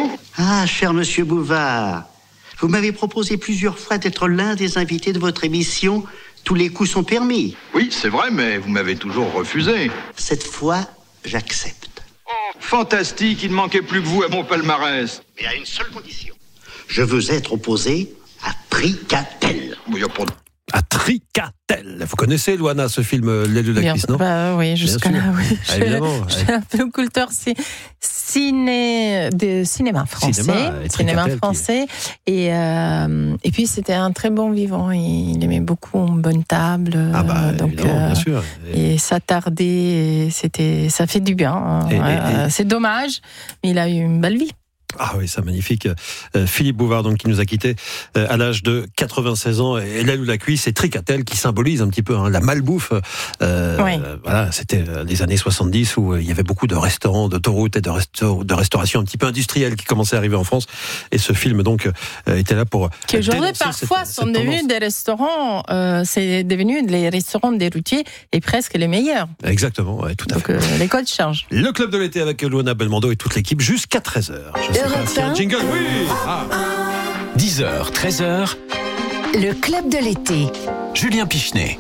Ah, cher monsieur Bouvard, vous m'avez proposé plusieurs fois d'être l'un des invités de votre émission « Tous les coups sont permis ». Oui, c'est vrai, mais vous m'avez toujours refusé. Cette fois, j'accepte. Oh, fantastique, il ne manquait plus que vous à mon palmarès. Mais à une seule condition. Je veux être opposé à Tricatel. Il n'y a pas de... À Tricatel. Vous connaissez, Loana, ce film L'aile de la cuisse, non ? Bah oui, jusqu'à là, oui. Ah, évidemment. Je suis un peu culteur ciné, de cinéma français. Cinéma, et cinéma français. Qui... Et, euh, et puis, c'était un très bon vivant. Il aimait beaucoup une bonne table. Ah bah, donc, évidemment, euh, bien sûr. Et, et s'attarder, c'était, ça fait du bien. Et, ouais, et, et... C'est dommage, mais il a eu une belle vie. Ah oui, c'est magnifique. Euh, Philippe Bouvard, donc, qui nous a quittés euh, à l'âge de quatre-vingt-seize ans. Et l'aile ou la cuisse, et Tricatel, qui symbolise un petit peu hein, la malbouffe. Euh, oui. euh, voilà, c'était les années soixante-dix où euh, il y avait beaucoup de restaurants, d'autoroutes et de, resto- de restauration un petit peu industrielle qui commençaient à arriver en France. Et ce film, donc, euh, était là pour. Qui aujourd'hui, parfois, cette, sont cette devenus des restaurants, euh, c'est devenu les restaurants des routiers et presque les meilleurs. Exactement, ouais, tout à donc, fait. Euh, les codes changent. Le club de l'été avec Luana Belmondo et toute l'équipe jusqu'à treize heures. Je sais pas, un jingle, oui ah. dix heures, treize heures. Le club de l'été. Julien Pichenet.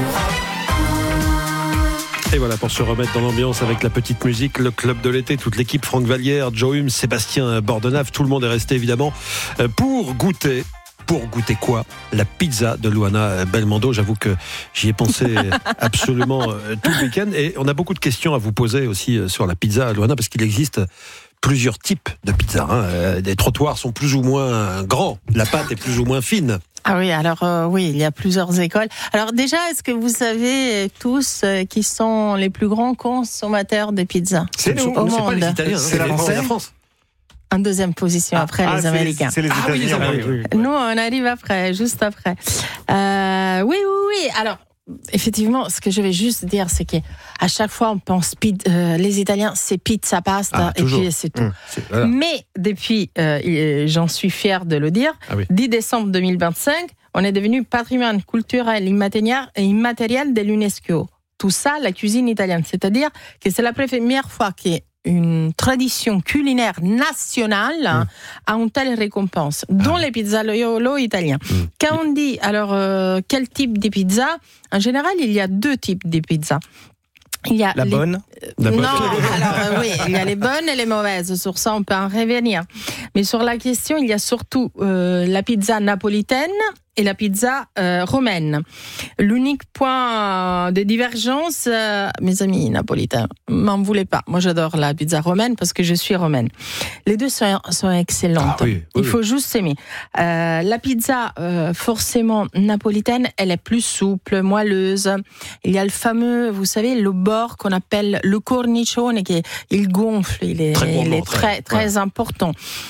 Et voilà, pour se remettre dans l'ambiance avec la petite musique, le club de l'été, toute l'équipe, Franck Vallière, Joe Hume, Sébastien Bordenave, tout le monde est resté évidemment pour goûter. Pour goûter quoi ? La pizza de Luana Belmondo. J'avoue que j'y ai pensé absolument tout le week-end. Et on a beaucoup de questions à vous poser aussi sur la pizza, Luana, parce qu'il existe plusieurs types de pizza. Hein. Les trottoirs sont plus ou moins grands. La pâte est plus ou moins fine. Ah oui, alors euh, oui, il y a plusieurs écoles. Alors déjà, est-ce que vous savez tous euh, qui sont les plus grands consommateurs de pizza c'est au nous, monde ? C'est pas les Italiens, c'est, c'est, la c'est la France. En deuxième position, après ah, les c'est Américains. Les, c'est les États-Unis. Ah, oui, oui, oui. Nous, on arrive après, juste après. Euh, oui, oui, oui. Alors, effectivement, ce que je vais juste dire, c'est qu'à chaque fois, on pense euh, les Italiens, c'est pizza, pasta, ah, et puis c'est tout. Mmh, c'est, voilà. Mais depuis, euh, j'en suis fière de le dire, ah, oui. dix décembre deux mille vingt-cinq, on est devenu patrimoine culturel immatériel, immatériel de l'UNESCO. Tout ça, la cuisine italienne. C'est-à-dire que c'est la première fois qu'il y a une tradition culinaire nationale mmh. a une telle récompense, dont ah. les pizzaiolo italiens. Mmh. Quand on dit, alors, euh, quel type de pizza ? En général, il y a deux types de pizza. Il y a la les... bonne la Non, bonne. alors euh, oui, il y a les bonnes et les mauvaises. Sur ça, on peut en revenir. Mais sur la question, il y a surtout euh, la pizza napolitaine et la pizza euh, romaine. L'unique point de divergence, euh, mes amis napolitains, m'en voulez pas. Moi, j'adore la pizza romaine parce que je suis romaine. Les deux sont, sont excellentes. Ah, oui, oui, Il faut oui. juste s'aimer. Euh, la pizza, euh, forcément napolitaine, elle est plus souple, moelleuse. Il y a le fameux, vous savez, le bord qu'on appelle le cornicione, qui est, il gonfle, il est très, il est très, très, très ouais. important.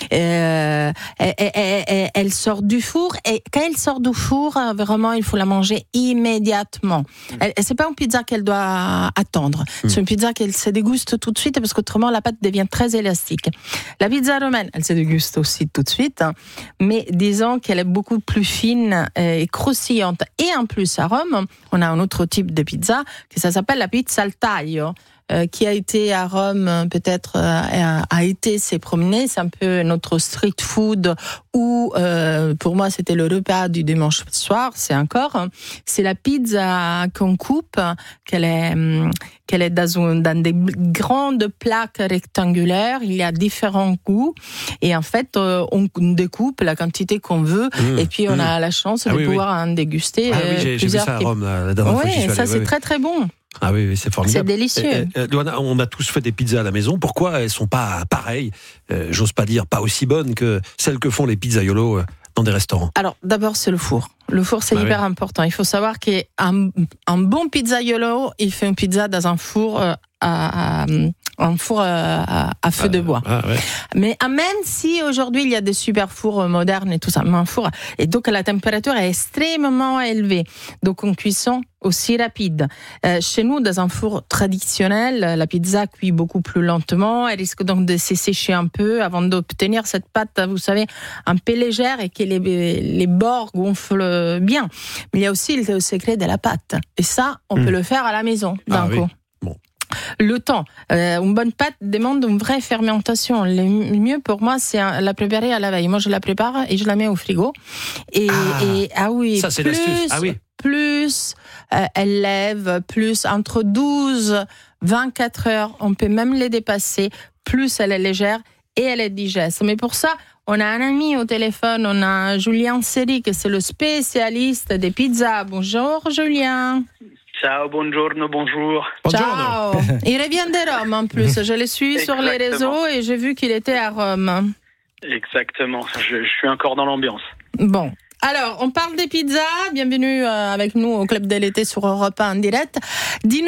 Euh, elle, elle, elle, elle sort du four et quand elle sort du four, vraiment, il faut la manger immédiatement. Elle, c'est pas une pizza qu'elle doit attendre. Mm. C'est une pizza qu'elle se déguste tout de suite parce qu'autrement, la pâte devient très élastique. La pizza romaine, elle se déguste aussi tout de suite, hein, mais disons qu'elle est beaucoup plus fine et croustillante. Et en plus, à Rome, on a un autre type de pizza, que ça s'appelle la pizza al taglio. Euh, qui a été à Rome, peut-être euh, a, a été s'est promené, c'est un peu notre street food où euh, pour moi c'était le repas du dimanche soir, c'est encore, c'est la pizza qu'on coupe, qu'elle est qu'elle est dans, un, dans des grandes plaques rectangulaires, il y a différents goûts et en fait euh, on découpe la quantité qu'on veut mmh, et puis on mmh. a la chance ah, de oui, pouvoir oui. en déguster ah, oui, j'ai, plusieurs. J'ai vu ça à Rome la dernière fois que j'y suis allé. Ça c'est oui, très très bon. Ah oui, oui, c'est formidable. C'est délicieux. Et, et, Luana, on a tous fait des pizzas à la maison. Pourquoi elles sont pas pareilles, euh, j'ose pas dire pas aussi bonnes que celles que font les pizzaiolos euh, dans des restaurants? Alors, d'abord, c'est le four. Le four, c'est bah hyper oui. important. Il faut savoir qu'un un bon pizzaiolo, il fait une pizza dans un four euh, à, à, un four à, à feu ah, de bois. Ah, ouais. Mais même si aujourd'hui il y a des super fours modernes et tout ça, mais un four et donc la température est extrêmement élevée, donc une cuisson aussi rapide. Euh, chez nous, dans un four traditionnel, la pizza cuit beaucoup plus lentement. Elle risque donc de se sécher un peu avant d'obtenir cette pâte, vous savez, un peu légère et que les, les bords gonflent bien. Mais il y a aussi le secret de la pâte. Et ça, on mmh. peut le faire à la maison d'un ah, coup. Oui. Bon. Le temps. Euh, une bonne pâte demande une vraie fermentation. Le mieux pour moi, c'est la préparer à la veille. Moi, je la prépare et je la mets au frigo. Et ah, et, ah oui, ça, c'est plus, l'astuce. Ah oui. Plus euh, elle lève, plus entre douze, vingt-quatre heures, on peut même les dépasser, plus elle est légère et elle est digeste. Mais pour ça, on a un ami au téléphone, on a Julien Seri, que c'est le spécialiste des pizzas. Bonjour Julien. Ciao, buongiorno, bonjour. Ciao. Il revient de Rome en plus. Je le suis sur les réseaux et j'ai vu qu'il était à Rome. Exactement. Je, je suis encore dans l'ambiance. Bon. Alors, on parle des pizzas. Bienvenue avec nous au Club de l'été sur Europe un en direct. Dis-nous,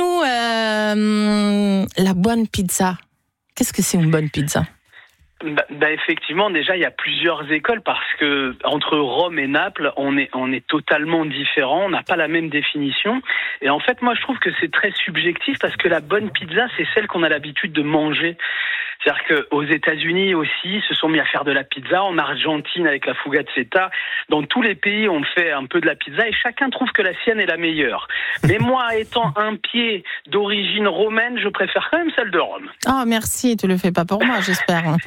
euh, la bonne pizza. Qu'est-ce que c'est une bonne pizza ? Bah, bah effectivement, déjà il y a plusieurs écoles parce que entre Rome et Naples, on est on est totalement différents, on n'a pas la même définition. Et en fait, moi je trouve que c'est très subjectif parce que la bonne pizza, c'est celle qu'on a l'habitude de manger. C'est-à-dire qu'aux États-Unis aussi, se sont mis à faire de la pizza. En Argentine, avec la focaccia. Dans tous les pays, on fait un peu de la pizza et chacun trouve que la sienne est la meilleure. Mais moi, étant un pied d'origine romaine, je préfère quand même celle de Rome. Oh, merci. Tu le fais pas pour moi, j'espère.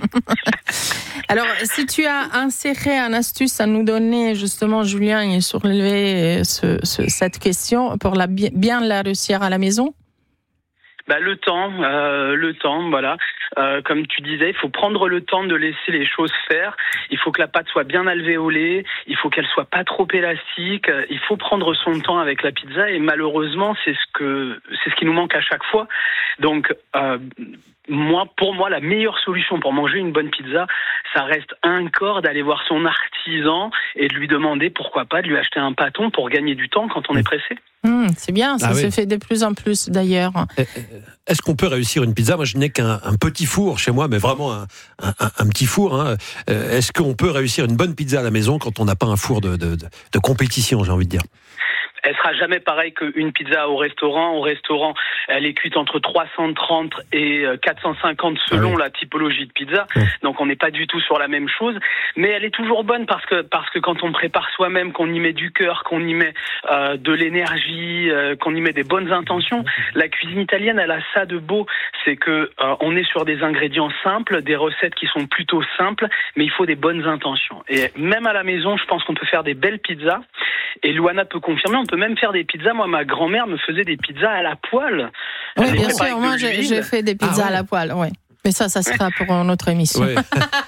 Alors, si tu as inséré une astuce à nous donner, justement, Julien, et soulever ce, ce, cette question pour la, bien la réussir à la maison. Bah, le temps, euh, le temps, voilà. Euh, comme tu disais, il faut prendre le temps de laisser les choses faire. Il faut que la pâte soit bien alvéolée. Il faut qu'elle soit pas trop élastique. Il faut prendre son temps avec la pizza et malheureusement, c'est ce que c'est ce qui nous manque à chaque fois. Donc, euh, moi, pour moi, la meilleure solution pour manger une bonne pizza, ça reste encore d'aller voir son artisan et de lui demander pourquoi pas de lui acheter un pâton pour gagner du temps quand on est pressé. Mmh, c'est bien, ça ah se oui. fait de plus en plus d'ailleurs. Est-ce qu'on peut réussir une pizza ? Moi, je n'ai qu'un un petit four chez moi, mais vraiment un, un, un petit four. Hein. Est-ce qu'on peut réussir une bonne pizza à la maison quand on n'a pas un four de, de, de, de compétition, j'ai envie de dire ? Elle sera jamais pareille qu'une pizza au restaurant. Au restaurant, elle est cuite entre trois cent trente et quatre cent cinquante selon ah oui. la typologie de pizza. Oui. Donc on n'est pas du tout sur la même chose. Mais elle est toujours bonne parce que parce que quand on prépare soi-même, qu'on y met du cœur, qu'on y met euh, de l'énergie, euh, qu'on y met des bonnes intentions. La cuisine italienne, elle a ça de beau, c'est que euh, on est sur des ingrédients simples, des recettes qui sont plutôt simples, mais il faut des bonnes intentions. Et même à la maison, je pense qu'on peut faire des belles pizzas. Et Luana peut confirmer, on peut même faire des pizzas. Moi, ma grand-mère me faisait des pizzas à la poêle. Oui, bien sûr. Moi, j'ai, j'ai fait des pizzas ah, ouais. à la poêle, oui. Mais ça, ça sera pour une autre émission. Ouais.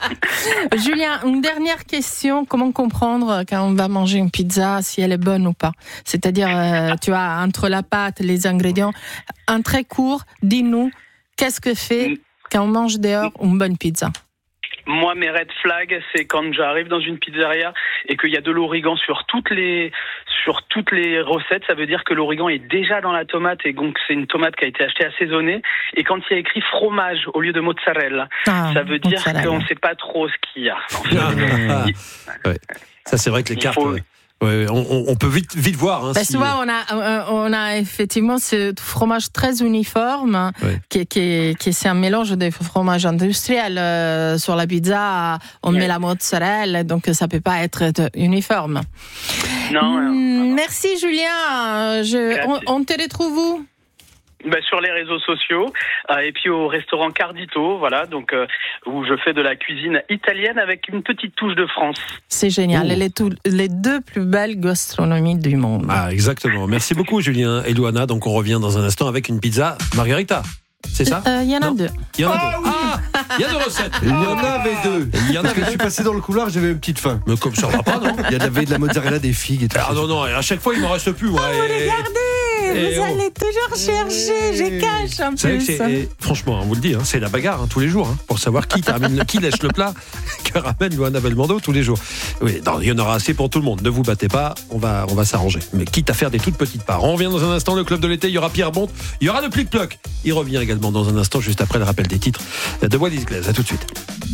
Julien, une dernière question. Comment comprendre quand on va manger une pizza, si elle est bonne ou pas? C'est-à-dire, euh, tu vois, entre la pâte, les ingrédients, un très court, dis-nous, qu'est-ce que fait quand on mange dehors une bonne pizza? Moi, mes red flags, c'est quand j'arrive dans une pizzeria et qu'il y a de l'origan sur toutes les sur toutes les recettes. Ça veut dire que l'origan est déjà dans la tomate et donc c'est une tomate qui a été achetée assaisonnée. Et quand il y a écrit fromage au lieu de mozzarella, ah, ça veut dire mozzarella. Qu'on ne sait pas trop ce qu'il y a. En fait. ah, ah. Ouais. Ça, c'est vrai que les cartes... Faut... Ouais, on, on peut vite, vite voir. Hein, bah, si... Souvent, on a, on a effectivement ce fromage très uniforme, ouais. qui, qui, qui c'est un mélange de fromage industriel. Euh, sur la pizza, on ouais. met la mozzarella, donc ça peut pas être uniforme. Non. Mmh, non, non. Merci Julien. Je, on, on te retrouve où? Ben, sur les réseaux sociaux euh, et puis au restaurant Cardito, voilà, donc euh, où je fais de la cuisine italienne avec une petite touche de France. C'est génial, oh. les, tout, les deux plus belles gastronomies du monde. Ah, exactement. Merci beaucoup Julien et Louana. Donc on revient dans un instant avec une pizza margarita. C'est ça? Il euh, y en a non. deux. Il y en a deux. Ah, il y a deux recettes. Il y en avait deux. Il y en avait. Je suis passé dans le couloir, j'avais une petite faim. Mais comme ça va pas, non? Il y avait de la mozzarella, des figues et tout. Ah non, non, à chaque fois il m'en reste plus. Ouais. Oh, vous regardez, et vous oh. allez toujours chercher, je cache un peu. C'est, franchement, on vous le dit, hein, c'est la bagarre hein, tous les jours hein, pour savoir qui termine, qui lèche le plat que ramène Louana Belmondo tous les jours. Oui, non, il y en aura assez pour tout le monde. Ne vous battez pas, on va, on va s'arranger. Mais quitte à faire des toutes petites parts. On revient dans un instant, le club de l'été. Il y aura Pierre Bonte, il y aura le Plic-Ploc. Il revient également dans un instant, juste après le rappel des titres de Wallis Glaise. À tout de suite.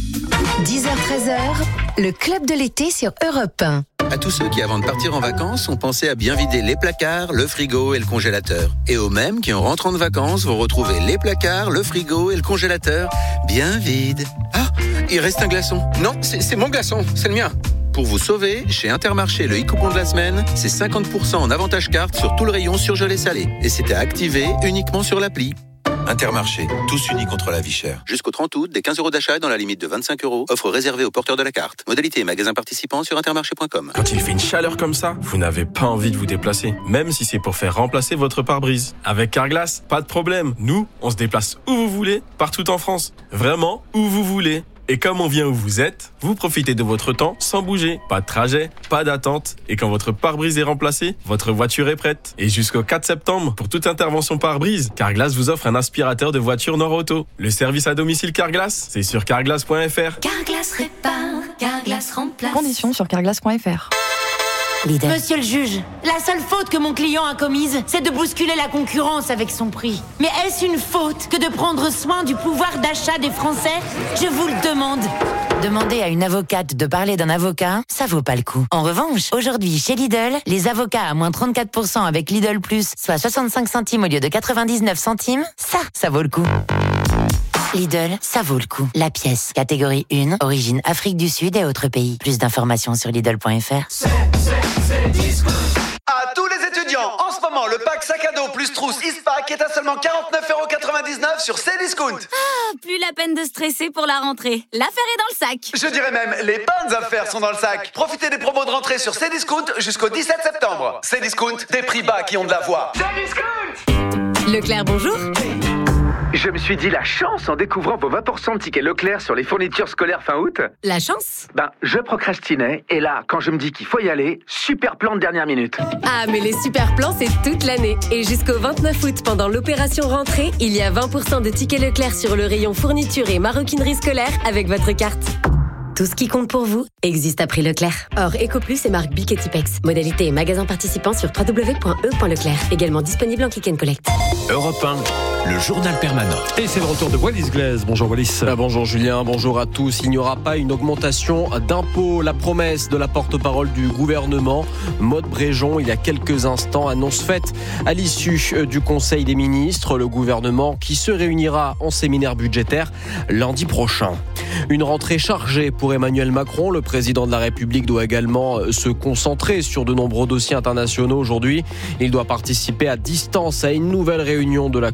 dix heures treize heures, le club de l'été sur Europe un. À tous ceux qui, avant de partir en vacances, ont pensé à bien vider les placards, le frigo et le congélateur. Et aux mêmes qui, en rentrant de vacances, vont retrouver les placards, le frigo et le congélateur bien vides. Ah, il reste un glaçon. Non, c'est, c'est mon glaçon, c'est le mien. Pour vous sauver, chez Intermarché, le e-coupon de la semaine, c'est cinquante pour cent en avantage carte sur tout le rayon surgelé salé. Et c'est à activer uniquement sur l'appli. Intermarché, tous unis contre la vie chère. Jusqu'au trente août, des quinze euros d'achat dans la limite de vingt-cinq euros. Offre réservée aux porteurs de la carte. Modalité et magasins participants sur intermarché point com. Quand il fait une chaleur comme ça, vous n'avez pas envie de vous déplacer. Même si c'est pour faire remplacer votre pare-brise. Avec Carglass, pas de problème. Nous, on se déplace où vous voulez, partout en France. Vraiment, où vous voulez. Et comme on vient où vous êtes, vous profitez de votre temps sans bouger. Pas de trajet, pas d'attente. Et quand votre pare-brise est remplacé, votre voiture est prête. Et jusqu'au quatre septembre, pour toute intervention pare-brise, Carglass vous offre un aspirateur de voiture Nord-Auto. Le service à domicile Carglass, c'est sur carglass point f r. Carglass répare, Carglass remplace. Conditions sur carglass point f r. Leader. Monsieur le juge, la seule faute que mon client a commise, c'est de bousculer la concurrence avec son prix. Mais est-ce une faute que de prendre soin du pouvoir d'achat des Français? Je vous le demande. Demander à une avocate de parler d'un avocat, ça vaut pas le coup. En revanche, aujourd'hui, chez Lidl, les avocats à moins trente-quatre pour cent avec Lidl Plus, soit soixante-cinq centimes au lieu de quatre-vingt-dix-neuf centimes, ça, ça vaut le coup. Lidl, ça vaut le coup. La pièce, catégorie un, origine Afrique du Sud et autres pays. Plus d'informations sur Lidl point f r. C'est, c'est, c'est disco. À tous les étudiants, en ce moment, le pack sac à dos plus trousse Eastpak est à seulement quarante-neuf euros quatre-vingt-dix-neuf sur Cdiscount. Ah, plus la peine de stresser pour la rentrée. L'affaire est dans le sac. Je dirais même, les bonnes affaires sont dans le sac. Profitez des promos de rentrée sur Cdiscount jusqu'au dix-sept septembre. Cdiscount, des prix bas qui ont de la voix. Cdiscount. Leclerc, bonjour. Je me suis dit la chance en découvrant vos vingt pour cent de tickets Leclerc sur les fournitures scolaires fin août. La chance? Ben, je procrastinais et là, quand je me dis qu'il faut y aller, super plan de dernière minute. Ah, mais les super plans, c'est toute l'année. Et jusqu'au vingt-neuf août, pendant l'opération rentrée, il y a vingt pour cent de tickets Leclerc sur le rayon fourniture et maroquinerie scolaire avec votre carte. Tout ce qui compte pour vous existe à prix Leclerc. Or, EcoPlus et marque Bic et Tipex. Modalité et magasin participant sur w w w point e point leclerc. Également disponible en click and collect. Europe un, le journal permanent. Et c'est le retour de Wallis Glaise. Bonjour Wallis. Ah, bonjour Julien, bonjour à tous. Il n'y aura pas une augmentation d'impôts. La promesse de la porte-parole du gouvernement, Maude Bréjon, il y a quelques instants, annonce faite à l'issue du Conseil des ministres. Le gouvernement qui se réunira en séminaire budgétaire lundi prochain. Une rentrée chargée pour Emmanuel Macron. Le président de la République doit également se concentrer sur de nombreux dossiers internationaux aujourd'hui. Il doit participer à distance à une nouvelle réunion de la coalition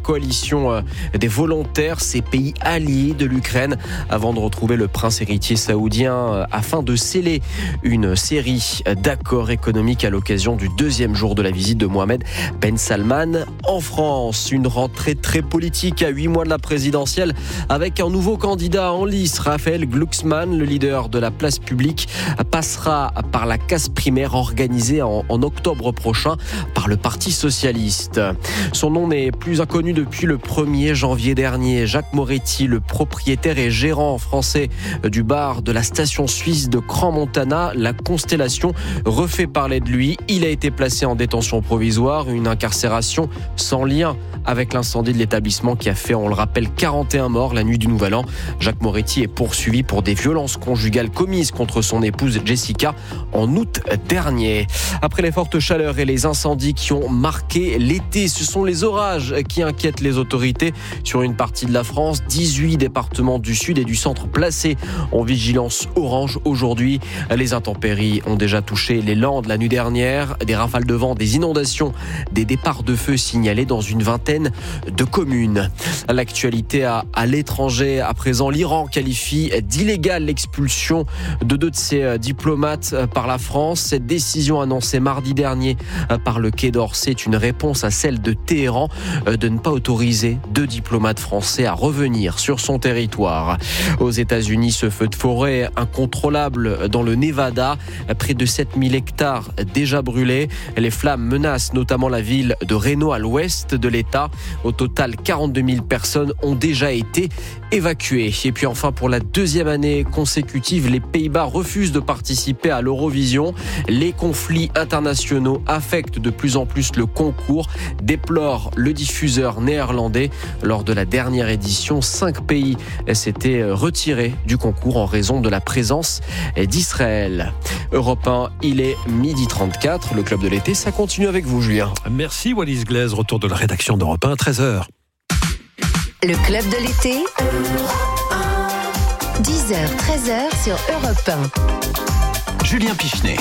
l'évacuation des volontaires, ces pays alliés de l'Ukraine, avant de retrouver le prince héritier saoudien afin de sceller une série d'accords économiques à l'occasion du deuxième jour de la visite de Mohamed Ben Salman en France. Une rentrée très politique à huit mois de la présidentielle avec un nouveau candidat en lice, Raphaël Glucksmann, le leader de la place publique, passera par la casse primaire organisée en, en octobre prochain par le Parti socialiste. Son nom n'est plus inconnu depuis le premier janvier dernier. Jacques Moretti, le propriétaire et gérant français du bar de la station suisse de Crans-Montana, la Constellation, refait parler de lui. Il a été placé en détention provisoire, une incarcération sans lien avec l'incendie de l'établissement qui a fait, on le rappelle, quarante et un morts la nuit du Nouvel An. Jacques Moretti est poursuivi pour des violences conjugales commises contre son épouse Jessica en août dernier. Après les fortes chaleurs et les incendies qui ont marqué l'été, ce sont les orages qui inquiètent les autorités sur une partie de la France. dix-huit départements du sud et du centre placés en vigilance orange aujourd'hui. Les intempéries ont déjà touché les Landes la nuit dernière. Des rafales de vent, des inondations, des départs de feu signalés dans une vingtaine de communes. L'actualité à, à l'étranger, à présent, l'Iran qualifie d'illégale l'expulsion de deux de ses diplomates par la France. Cette décision annoncée mardi dernier par le Quai d'Orsay est une réponse à celle de Téhéran de ne pas autoriser deux diplomates français à revenir sur son territoire. Aux États-Unis, ce feu de forêt incontrôlable dans le Nevada, près de sept mille hectares déjà brûlés. Les flammes menacent notamment la ville de Reno à l'ouest de l'État. Au total, quarante-deux mille personnes ont déjà été évacuées. Et puis enfin, pour la deuxième année consécutive, les Pays-Bas refusent de participer à l'Eurovision. Les conflits internationaux affectent de plus en plus le concours, déplore le diffuseur néerlandais. Lors de la dernière édition, cinq pays s'étaient retirés du concours en raison de la présence d'Israël. Europe un, il est midi trente-quatre. Le club de l'été, ça continue avec vous, Julien. Merci Wallis Glaise, retour de la rédaction d'Europe un, treize heures. Le club de l'été, dix heures, treize heures sur Europe un. Julien Pichenet.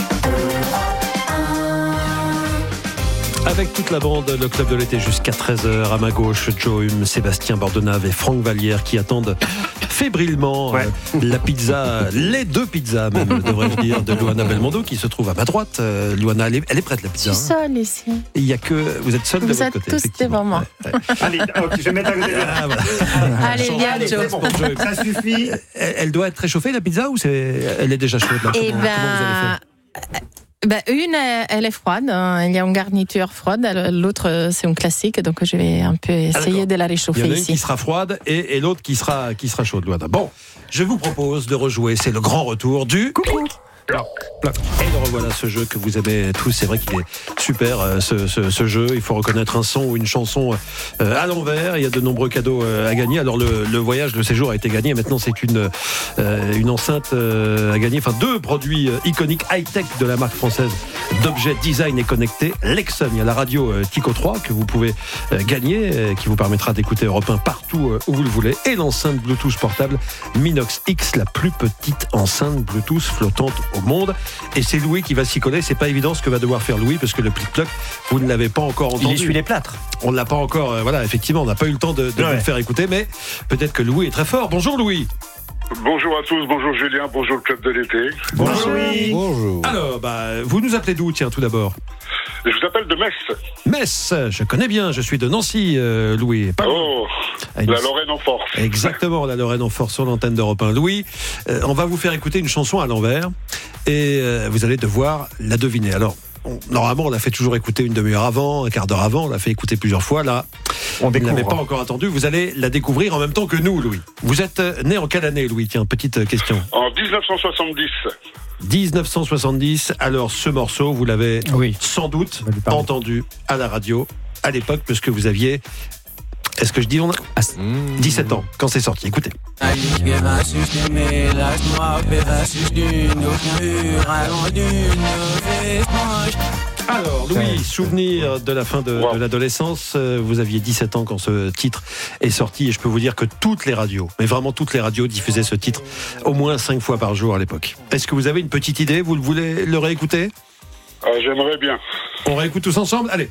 Avec toute la bande, le club de l'été jusqu'à treize heures. À ma gauche, Joe Hume, Sébastien Bordenave et Franck Vallière qui attendent fébrilement ouais. euh, la pizza, les deux pizzas même, devrais-je dire, de Luana Belmondo qui se trouve à ma droite. Euh, Luana, elle est, elle est prête la pizza. Je suis seule ici. Il y a que vous êtes seule de votre côté. Vous êtes tous devant moi. Ouais, ouais. Allez, okay, je vais mettre à côté. Ah, voilà. Allez, viens, Joe. Bon, ça suffit. Elle, elle doit être réchauffée la pizza ou c'est, elle est déjà chaude là? Eh ben. Comment vous avez fait? Ben, une, elle est froide. Il y a une garniture froide. L'autre, c'est une classique. Donc, je vais un peu essayer ah, de la réchauffer ici. Il y en a une ici. qui sera froide et, et l'autre qui sera, qui sera chaude. Bon, je vous propose de rejouer. C'est le grand retour du... Coucou. Ploc, ploc. Et le revoilà, ce jeu que vous aimez tous. C'est vrai qu'il est super, euh, ce, ce, ce jeu. Il faut reconnaître un son ou une chanson euh, à l'envers. Il y a de nombreux cadeaux euh, à gagner. Alors le, le voyage, le séjour a été gagné. Maintenant, c'est une, euh, une enceinte euh, à gagner. Enfin, deux produits euh, iconiques high-tech de la marque française d'objets design et connectés. Lexon, il y a la radio euh, Tico trois que vous pouvez euh, gagner, euh, qui vous permettra d'écouter Europe un partout euh, où vous le voulez. Et l'enceinte Bluetooth portable Minox X, la plus petite enceinte Bluetooth flottante au monde. Et c'est Louis qui va s'y coller. C'est pas évident ce que va devoir faire Louis parce que le plic-ploc, vous ne l'avez pas encore entendu. Il essuie les plâtres. On ne l'a pas encore, euh, voilà, effectivement, on n'a pas eu le temps de, de ouais. vous le faire écouter, mais peut-être que Louis est très fort. Bonjour Louis. Bonjour à tous, bonjour Julien, bonjour le club de l'été. Bonjour Louis. Bonjour. Alors, bah, vous nous appelez d'où, tiens, tout d'abord? Je vous appelle de Metz. Metz, je connais bien, je suis de Nancy, euh, Louis. Pas oh, une... la Lorraine en force. Exactement, la Lorraine en force sur l'antenne d'Europe un. Louis, euh, on va vous faire écouter une chanson à l'envers et euh, vous allez devoir la deviner. Alors, on, normalement, on l'a fait toujours écouter une demi-heure avant, un quart d'heure avant, on l'a fait écouter plusieurs fois. Là, on ne l'avait pas encore entendu. Vous allez la découvrir en même temps que nous, Louis. Vous êtes né en quelle année, Louis? Tiens, petite question. En dix-neuf cent soixante-dix. dix-neuf cent soixante-dix. Alors, ce morceau, vous l'avez oui. sans doute entendu à la radio à l'époque, parce que vous aviez... Est-ce que je dis on a dix-sept ans quand c'est sorti? Écoutez. Alors Louis, souvenir de la fin de, wow. de l'adolescence, vous aviez dix-sept ans quand ce titre est sorti et je peux vous dire que toutes les radios, mais vraiment toutes les radios diffusaient ce titre au moins cinq fois par jour à l'époque. Est-ce que vous avez une petite idée? Vous voulez le réécouter? euh, J'aimerais bien. On réécoute tous ensemble, allez.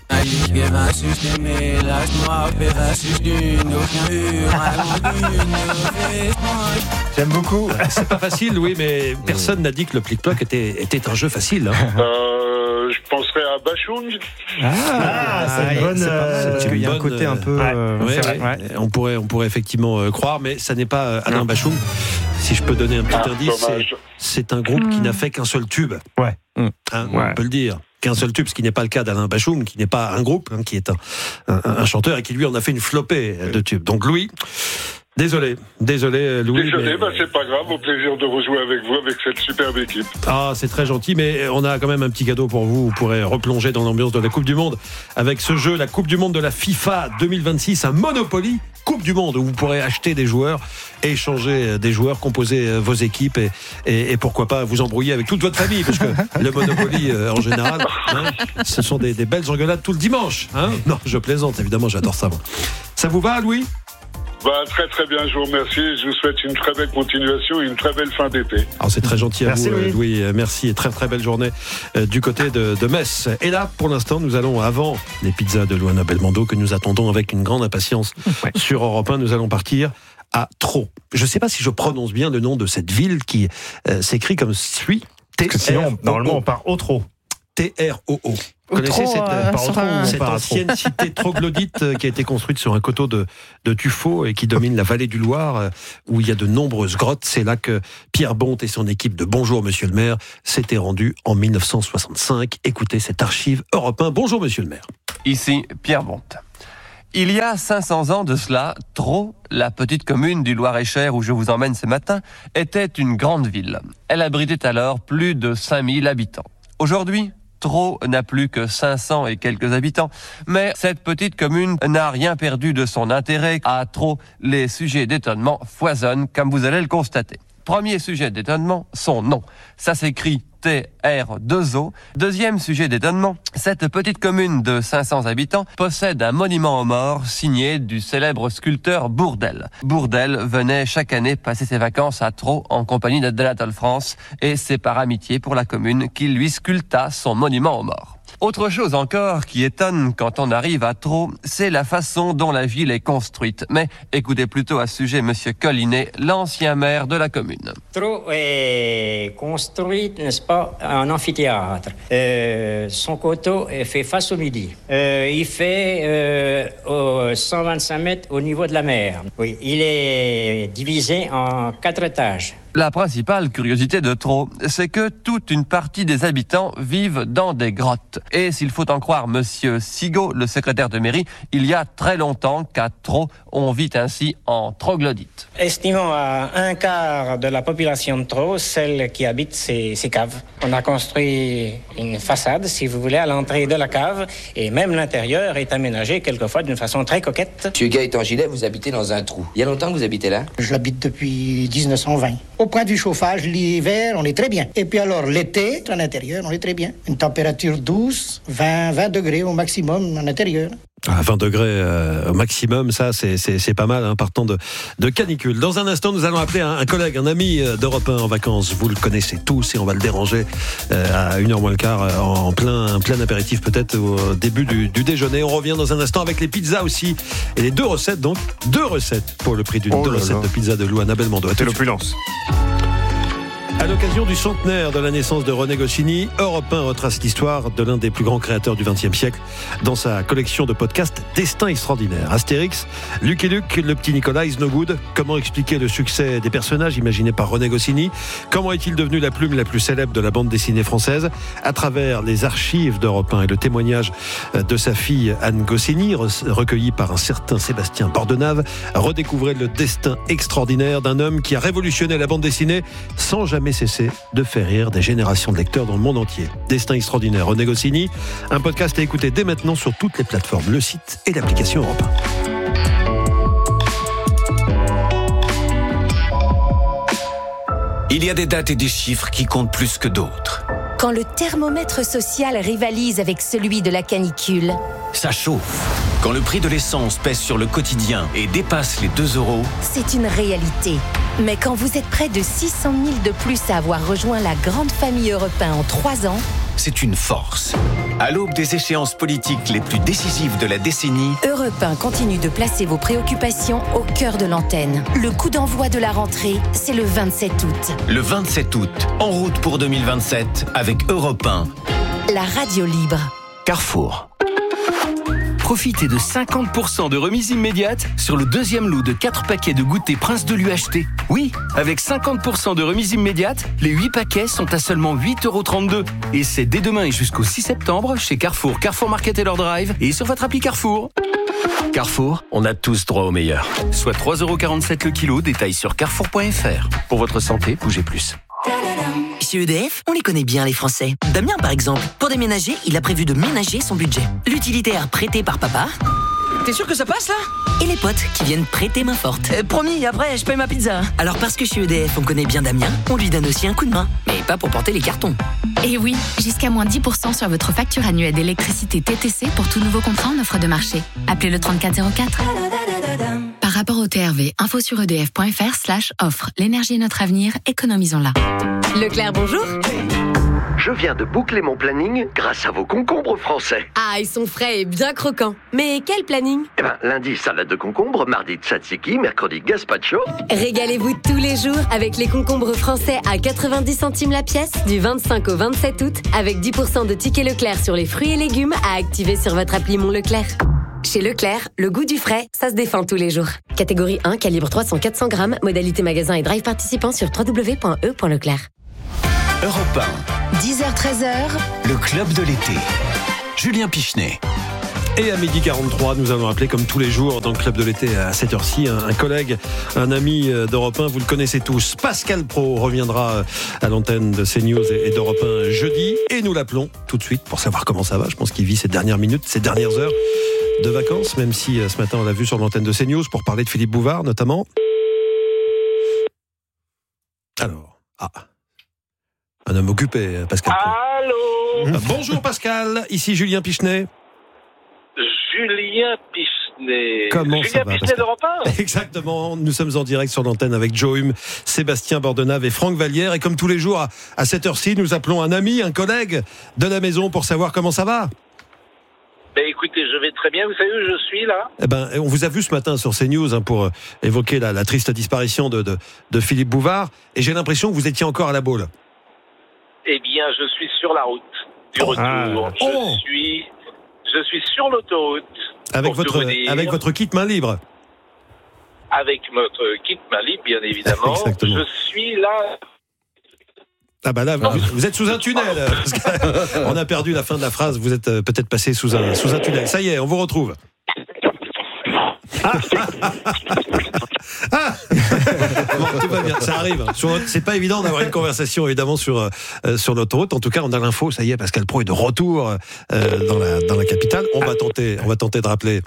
J'aime beaucoup. C'est pas facile, oui, mais personne n'a dit que le plic-ploc était, était un jeu facile. Hein. Euh, je penserais à Bachung. Ah, ah c'est une bonne. C'est euh, c'est il y a bonne, un côté un peu. Ouais, Euh, ouais, ouais. ouais. On pourrait, on pourrait effectivement euh, croire, mais ça n'est pas euh, Alain Bachung. Si je peux donner un petit Ah, indice, c'est, c'est un groupe qui n'a fait qu'un seul tube. Ouais. Hein, Ouais. On peut le dire. Qu'un seul tube, ce qui n'est pas le cas d'Alain Bachung, qui n'est pas un groupe, hein, qui est un, un, un chanteur et qui lui en a fait une flopée de tubes. Donc Louis, désolé, désolé Louis. Désolé, mais... bah c'est pas grave, au plaisir de rejouer avec vous, avec cette superbe équipe. Ah, c'est très gentil, mais on a quand même un petit cadeau pour vous. Vous pourrez replonger dans l'ambiance de la Coupe du Monde avec ce jeu, la Coupe du Monde de la FIFA deux mille vingt-six, un Monopoly Coupe du Monde où vous pourrez acheter des joueurs, échanger des joueurs, composer vos équipes et, et, et pourquoi pas vous embrouiller avec toute votre famille, parce que le Monopoly euh, en général, hein, ce sont des, des belles engueulades tout le dimanche. Hein. Non, je plaisante, évidemment, j'adore ça. Moi. Ça vous va, Louis ? Bah, très très bien, je vous remercie. Je vous souhaite une très belle continuation et une très belle fin d'été. Alors c'est très gentil à merci, vous, Louis. Louis. Merci et très très belle journée euh, du côté de, de Metz. Et là, pour l'instant, nous allons, avant les pizzas de Luana Belmondo, que nous attendons avec une grande impatience ouais. sur Europe un, nous allons partir à Troo. Je ne sais pas si je prononce bien le nom de cette ville qui euh, s'écrit comme suit. Parce que sinon, normalement, on part au Troo. T R O O. Vous connaissez cette, euh, un, cette ancienne cité troglodyte euh, qui a été construite sur un coteau de, de tuffeau et qui domine la vallée du Loir, euh, où il y a de nombreuses grottes. C'est là que Pierre Bonte et son équipe de Bonjour Monsieur le maire s'étaient rendus en mille neuf cent soixante-cinq. Écoutez cette archive Europe un. Bonjour Monsieur le maire. Ici Pierre Bonte. Il y a cinq cents ans de cela, Troo, la petite commune du Loir-et-Cher où je vous emmène ce matin, était une grande ville. Elle abritait alors plus de cinq mille habitants. Aujourd'hui, Troo n'a plus que cinq cents et quelques habitants, mais cette petite commune n'a rien perdu de son intérêt. À Troo, les sujets d'étonnement foisonnent, comme vous allez le constater. Premier sujet d'étonnement, son nom. Ça s'écrit T R deux O. Deuxième sujet d'étonnement, cette petite commune de cinq cents habitants possède un monument aux morts signé du célèbre sculpteur Bourdelle. Bourdelle venait chaque année passer ses vacances à Troo en compagnie d'Anatole France et c'est par amitié pour la commune qu'il lui sculpta son monument aux morts. Autre chose encore qui étonne quand on arrive à Troo, c'est la façon dont la ville est construite. Mais écoutez plutôt à ce sujet Monsieur Collinet, l'ancien maire de la commune. Troo est construite, n'est-ce pas, en amphithéâtre. Euh, son coteau fait face au midi. Euh, il fait euh, cent vingt-cinq mètres au niveau de la mer. Oui, il est divisé en quatre étages. La principale curiosité de Troo, c'est que toute une partie des habitants vivent dans des grottes. Et s'il faut en croire Monsieur Sigaud, le secrétaire de mairie, il y a très longtemps qu'à Troo, on vit ainsi en troglodyte. Estimons à un quart de la population de Troo, celle qui habite ces, ces caves. On a construit une façade, si vous voulez, à l'entrée de la cave, et même l'intérieur est aménagé quelquefois d'une façon très coquette. Monsieur Gaëtan Gillet, vous habitez dans un trou. Il y a longtemps que vous habitez là? Je l'habite depuis dix-neuf cent vingt. Au point du chauffage, l'hiver, on est très bien. Et puis alors, l'été, en intérieur, on est très bien. Une température douce, vingt, vingt degrés au maximum en intérieur. À vingt degrés euh, au maximum, ça c'est, c'est, c'est pas mal, hein, partant de, de canicule. Dans un instant, nous allons appeler un, un collègue, un ami d'Europe un en vacances. Vous le connaissez tous et on va le déranger euh, à une heure moins le quart, euh, en plein, plein apéritif peut-être au début du, du déjeuner. On revient dans un instant avec les pizzas aussi et les deux recettes, donc deux recettes pour le prix d'une oh deux recettes là. de pizza de Luana Belmondo. C'est l'opulence. À l'occasion du centenaire de la naissance de René Goscinny, Europe un retrace l'histoire de l'un des plus grands créateurs du vingtième siècle dans sa collection de podcasts Destin extraordinaire. Astérix, Lucky Luke, le petit Nicolas, Is No Good. Comment expliquer le succès des personnages imaginés par René Goscinny? Comment est-il devenu la plume la plus célèbre de la bande dessinée française? À travers les archives d'Europe un et le témoignage de sa fille Anne Goscinny, recueilli par un certain Sébastien Bordenave, redécouvrez le destin extraordinaire d'un homme qui a révolutionné la bande dessinée sans jamais cesser de faire rire des générations de lecteurs dans le monde entier. Destin extraordinaire, René Goscinny, un podcast à écouter dès maintenant sur toutes les plateformes, le site et l'application Europe un. Il y a des dates et des chiffres qui comptent plus que d'autres. Quand le thermomètre social rivalise avec celui de la canicule. Ça chauffe. Quand le prix de l'essence pèse sur le quotidien et dépasse les deux euros. C'est une réalité. Mais quand vous êtes près de six cent mille de plus à avoir rejoint la grande famille Europe un en trois ans, c'est une force. À l'aube des échéances politiques les plus décisives de la décennie, Europe un continue de placer vos préoccupations au cœur de l'antenne. Le coup d'envoi de la rentrée, c'est le vingt-sept août. Le vingt-sept août, en route pour deux mille vingt-sept avec Europe un. La radio libre. Carrefour. Profitez de cinquante pour cent de remise immédiate sur le deuxième lot de quatre paquets de goûter Prince de l'U H T. Oui, avec cinquante pour cent de remise immédiate, les huit paquets sont à seulement huit euros trente-deux. Et c'est dès demain et jusqu'au six septembre chez Carrefour, Carrefour Market et leur drive et sur votre appli Carrefour. Carrefour, on a tous droit au meilleur. Soit trois euros quarante-sept le kilo, détail sur carrefour point f r. Pour votre santé, bougez plus. Chez E D F, on les connaît bien les Français. Damien par exemple, pour déménager, il a prévu de ménager son budget. L'utilitaire prêté par papa. T'es sûr que ça passe là? Et les potes qui viennent prêter main forte. euh, Promis, après je paye ma pizza. Alors parce que chez E D F on connaît bien Damien, on lui donne aussi un coup de main. Mais pas pour porter les cartons. Et oui, jusqu'à moins dix pour cent sur votre facture annuelle d'électricité T T C pour tout nouveau contrat en offre de marché. Appelez le trente-quatre zéro quatre. Par rapport au T R V, info sur edf.fr slash offre. L'énergie est notre avenir, économisons-la. Leclerc, bonjour. Je viens de boucler mon planning grâce à vos concombres français. Ah, ils sont frais et bien croquants. Mais quel planning? Eh ben, lundi, salade de concombre, mardi, tzatziki, mercredi, gazpacho. Régalez-vous tous les jours avec les concombres français à quatre-vingt-dix centimes la pièce du vingt-cinq au vingt-sept août avec dix pour cent de tickets Leclerc sur les fruits et légumes à activer sur votre appli Mon Leclerc. Chez Leclerc, le goût du frais, ça se défend tous les jours. Catégorie un, calibre trois cents à quatre cents grammes, modalité magasin et drive participant sur w w w point e point leclerc. Europe un. dix heures treize heures. Le club de l'été. Julien Pichenet. Et à midi quarante-trois, nous allons appeler comme tous les jours dans le club de l'été à cette heure-ci un, un collègue, un ami d'Europe un, vous le connaissez tous. Pascal Praud reviendra à l'antenne de CNews et d'Europe un jeudi et nous l'appelons tout de suite pour savoir comment ça va. Je pense qu'il vit ces dernières minutes, ces dernières heures de vacances, même si ce matin on l'a vu sur l'antenne de CNews pour parler de Philippe Bouvard notamment. Alors, ah, un homme occupé, Pascal Praud. Allô. Bonjour Pascal, ici Julien Pichenet. Julien Pichenet. Comment Julien ça va, Pichenet d'Europe un. Exactement, nous sommes en direct sur l'antenne avec Joe Hume, Sébastien Bordenave et Franck Vallière. Et comme tous les jours, à, à cette heure-ci, nous appelons un ami, un collègue de la maison pour savoir comment ça va. Ben écoutez, je vais très bien. Vous savez où je suis là? Eh ben, on vous a vu ce matin sur CNews hein, pour euh, évoquer la, la triste disparition de, de, de Philippe Bouvard. Et j'ai l'impression que vous étiez encore à la Baule. Eh bien, je suis sur la route du retour. Ah. Je Oh. suis, je suis sur l'autoroute. Avec pour tout votre, vous dire. avec votre kit main libre. Avec notre kit main libre, bien évidemment. Exactement. Je suis là. Ah bah là, vous, vous êtes sous un tunnel. Parce que on a perdu la fin de la phrase. Vous êtes euh, peut-être passé sous un, sous un tunnel. Ça y est, on vous retrouve. Ah, ah bon, tout va bien, ça arrive. Sur, c'est pas évident d'avoir une conversation évidemment sur euh, sur l'autoroute. En tout cas, on a l'info. Ça y est, Pascal Praud est de retour euh, dans la dans la capitale. On va tenter, on va tenter de rappeler.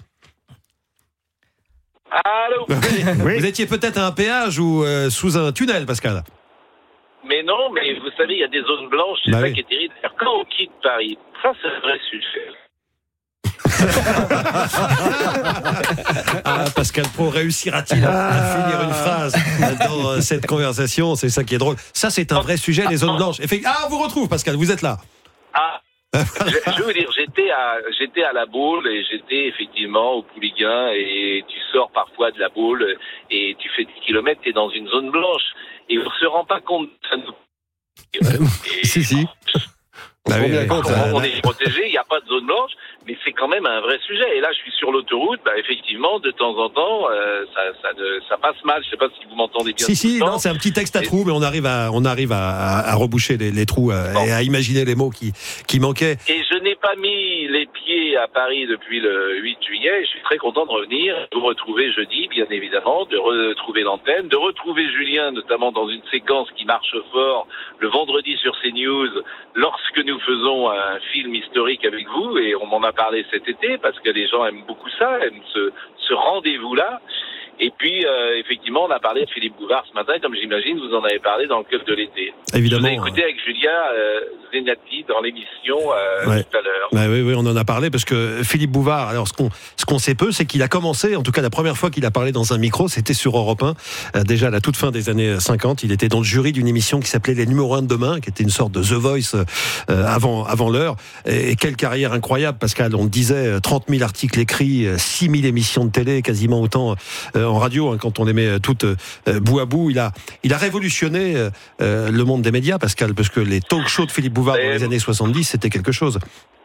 Allô. Oui. Vous étiez peut-être à un péage ou euh, sous un tunnel, Pascal. Mais non, mais vous savez, il y a des zones blanches. C'est Bah ça oui. qui est terrible. Quand on quitte Paris, ça c'est un vrai sujet. Ah, Pascal Praud réussira-t-il à finir une phrase dans euh, cette conversation? C'est ça qui est drôle. Ça, c'est un vrai sujet, les zones blanches. Effect- Ah, on vous retrouve, Pascal, vous êtes là. Ah, je, je veux vous dire, j'étais à, j'étais à la Baule et j'étais effectivement au Pouliguen et tu sors parfois de la Baule et tu fais dix kilomètres, tu es dans une zone blanche et on se rend pas compte. Ça nous... Si, si. Bah oui, oui. on, on est protégé, il n'y a pas de zone blanche, mais c'est quand même un vrai sujet. Et là, je suis sur l'autoroute, bah, effectivement, de temps en temps, euh, ça, ça, de, ça passe mal. Je ne sais pas si vous m'entendez bien. Si, si, non, c'est un petit texte à trous, mais on arrive à, on arrive à, à, à reboucher les, les trous euh, et à imaginer les mots qui, qui manquaient. Et je n'ai pas mis les pieds à Paris depuis le huit juillet. Je suis très content de revenir, de vous retrouver jeudi, bien évidemment, de retrouver l'antenne, de retrouver Julien, notamment dans une séquence qui marche fort le vendredi sur CNews, lorsque nous faisons un film historique avec vous, et on m'en a parlé cet été, parce que les gens aiment beaucoup ça, aiment ce, ce rendez-vous-là. Et puis, euh, effectivement, on a parlé de Philippe Bouvard ce matin, comme j'imagine, vous en avez parlé dans le club de l'été. Évidemment. Je vous ai écouté avec Julia euh, Zenati dans l'émission euh, ouais. tout à l'heure. Bah oui, oui, on en a parlé parce que Philippe Bouvard, alors ce qu'on, ce qu'on sait peu, c'est qu'il a commencé, en tout cas la première fois qu'il a parlé dans un micro, c'était sur Europe un, euh, déjà à la toute fin des années cinquante. Il était dans le jury d'une émission qui s'appelait Les Numéros un de demain, qui était une sorte de The Voice euh, avant, avant l'heure. Et, et quelle carrière incroyable, Pascal. On disait trente mille articles écrits, six mille émissions de télé, quasiment autant euh, en radio, hein, quand on les met toutes euh, bout à bout. Il a, il a révolutionné euh, le monde des médias, Pascal, parce que les talk shows de Philippe Bouvard dans les années soixante-dix, c'était quelque chose.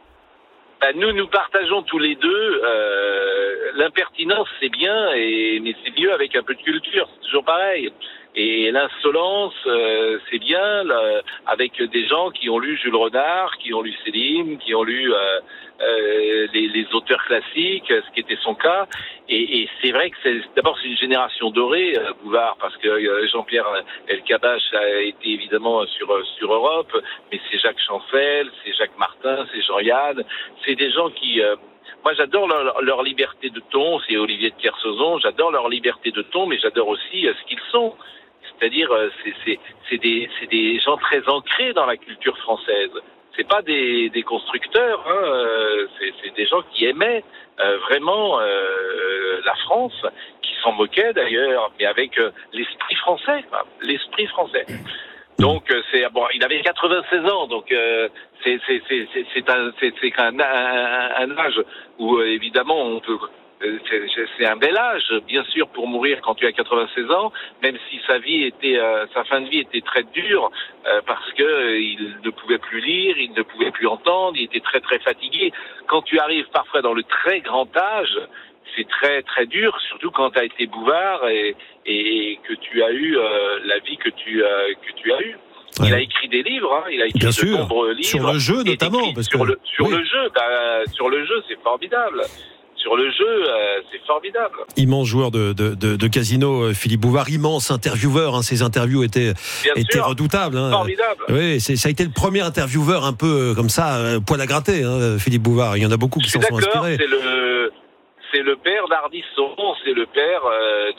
Ben, nous, nous partageons tous les deux euh, l'impertinence, c'est bien, et, mais c'est mieux avec un peu de culture, c'est toujours pareil. Et l'insolence, euh, c'est bien, là, avec des gens qui ont lu Jules Renard, qui ont lu Céline, qui ont lu euh, euh, les, les auteurs classiques, ce qui était son cas. Et, et c'est vrai que c'est d'abord c'est une génération dorée, euh, Bouvard, parce que euh, Jean-Pierre Elkabbach a été évidemment sur sur Europe, mais c'est Jacques Chancel, c'est Jacques Martin, c'est Jean-Yann, c'est des gens qui euh, moi, j'adore leur, leur liberté de ton, c'est Olivier de Kersauzon, j'adore leur liberté de ton, mais j'adore aussi euh, ce qu'ils sont. C'est-à-dire, euh, c'est, c'est, c'est, des, c'est des gens très ancrés dans la culture française. C'est pas des, des constructeurs, hein, euh, c'est, c'est des gens qui aimaient euh, vraiment euh, la France, qui s'en moquaient d'ailleurs, mais avec euh, l'esprit français, quoi, l'esprit français. Donc c'est bon, il avait quatre-vingt-seize ans, donc euh, c'est c'est c'est c'est c'est un c'est c'est un, un, un âge où euh, évidemment on peut c'est, c'est un bel âge bien sûr pour mourir quand tu as quatre-vingt-seize ans, même si sa vie était euh, sa fin de vie était très dure euh, parce que euh, il ne pouvait plus lire, il ne pouvait plus entendre, il était très très fatigué. Quand tu arrives parfois dans le très grand âge, c'est très très dur, surtout quand tu as été Bouvard et, et que tu as eu euh, la vie que tu euh, que tu as eue. Ouais. Il a écrit des livres, hein, il a écrit Bien de sûr, nombreux livres. sur le jeu notamment, parce sur que le sur oui. le jeu, bah, sur le jeu, c'est formidable. Sur le jeu, euh, c'est formidable. Immense joueur de, de, de, de casino, Philippe Bouvard, immense intervieweur. Hein, ses interviews étaient, étaient redoutables. Hein. Formidable. Oui, c'est, ça a été le premier intervieweur un peu comme ça, poil à gratter, hein, Philippe Bouvard. Il y en a beaucoup qui s'en sont inspirés. C'est le, c'est le père d'Ardisson, c'est le père euh,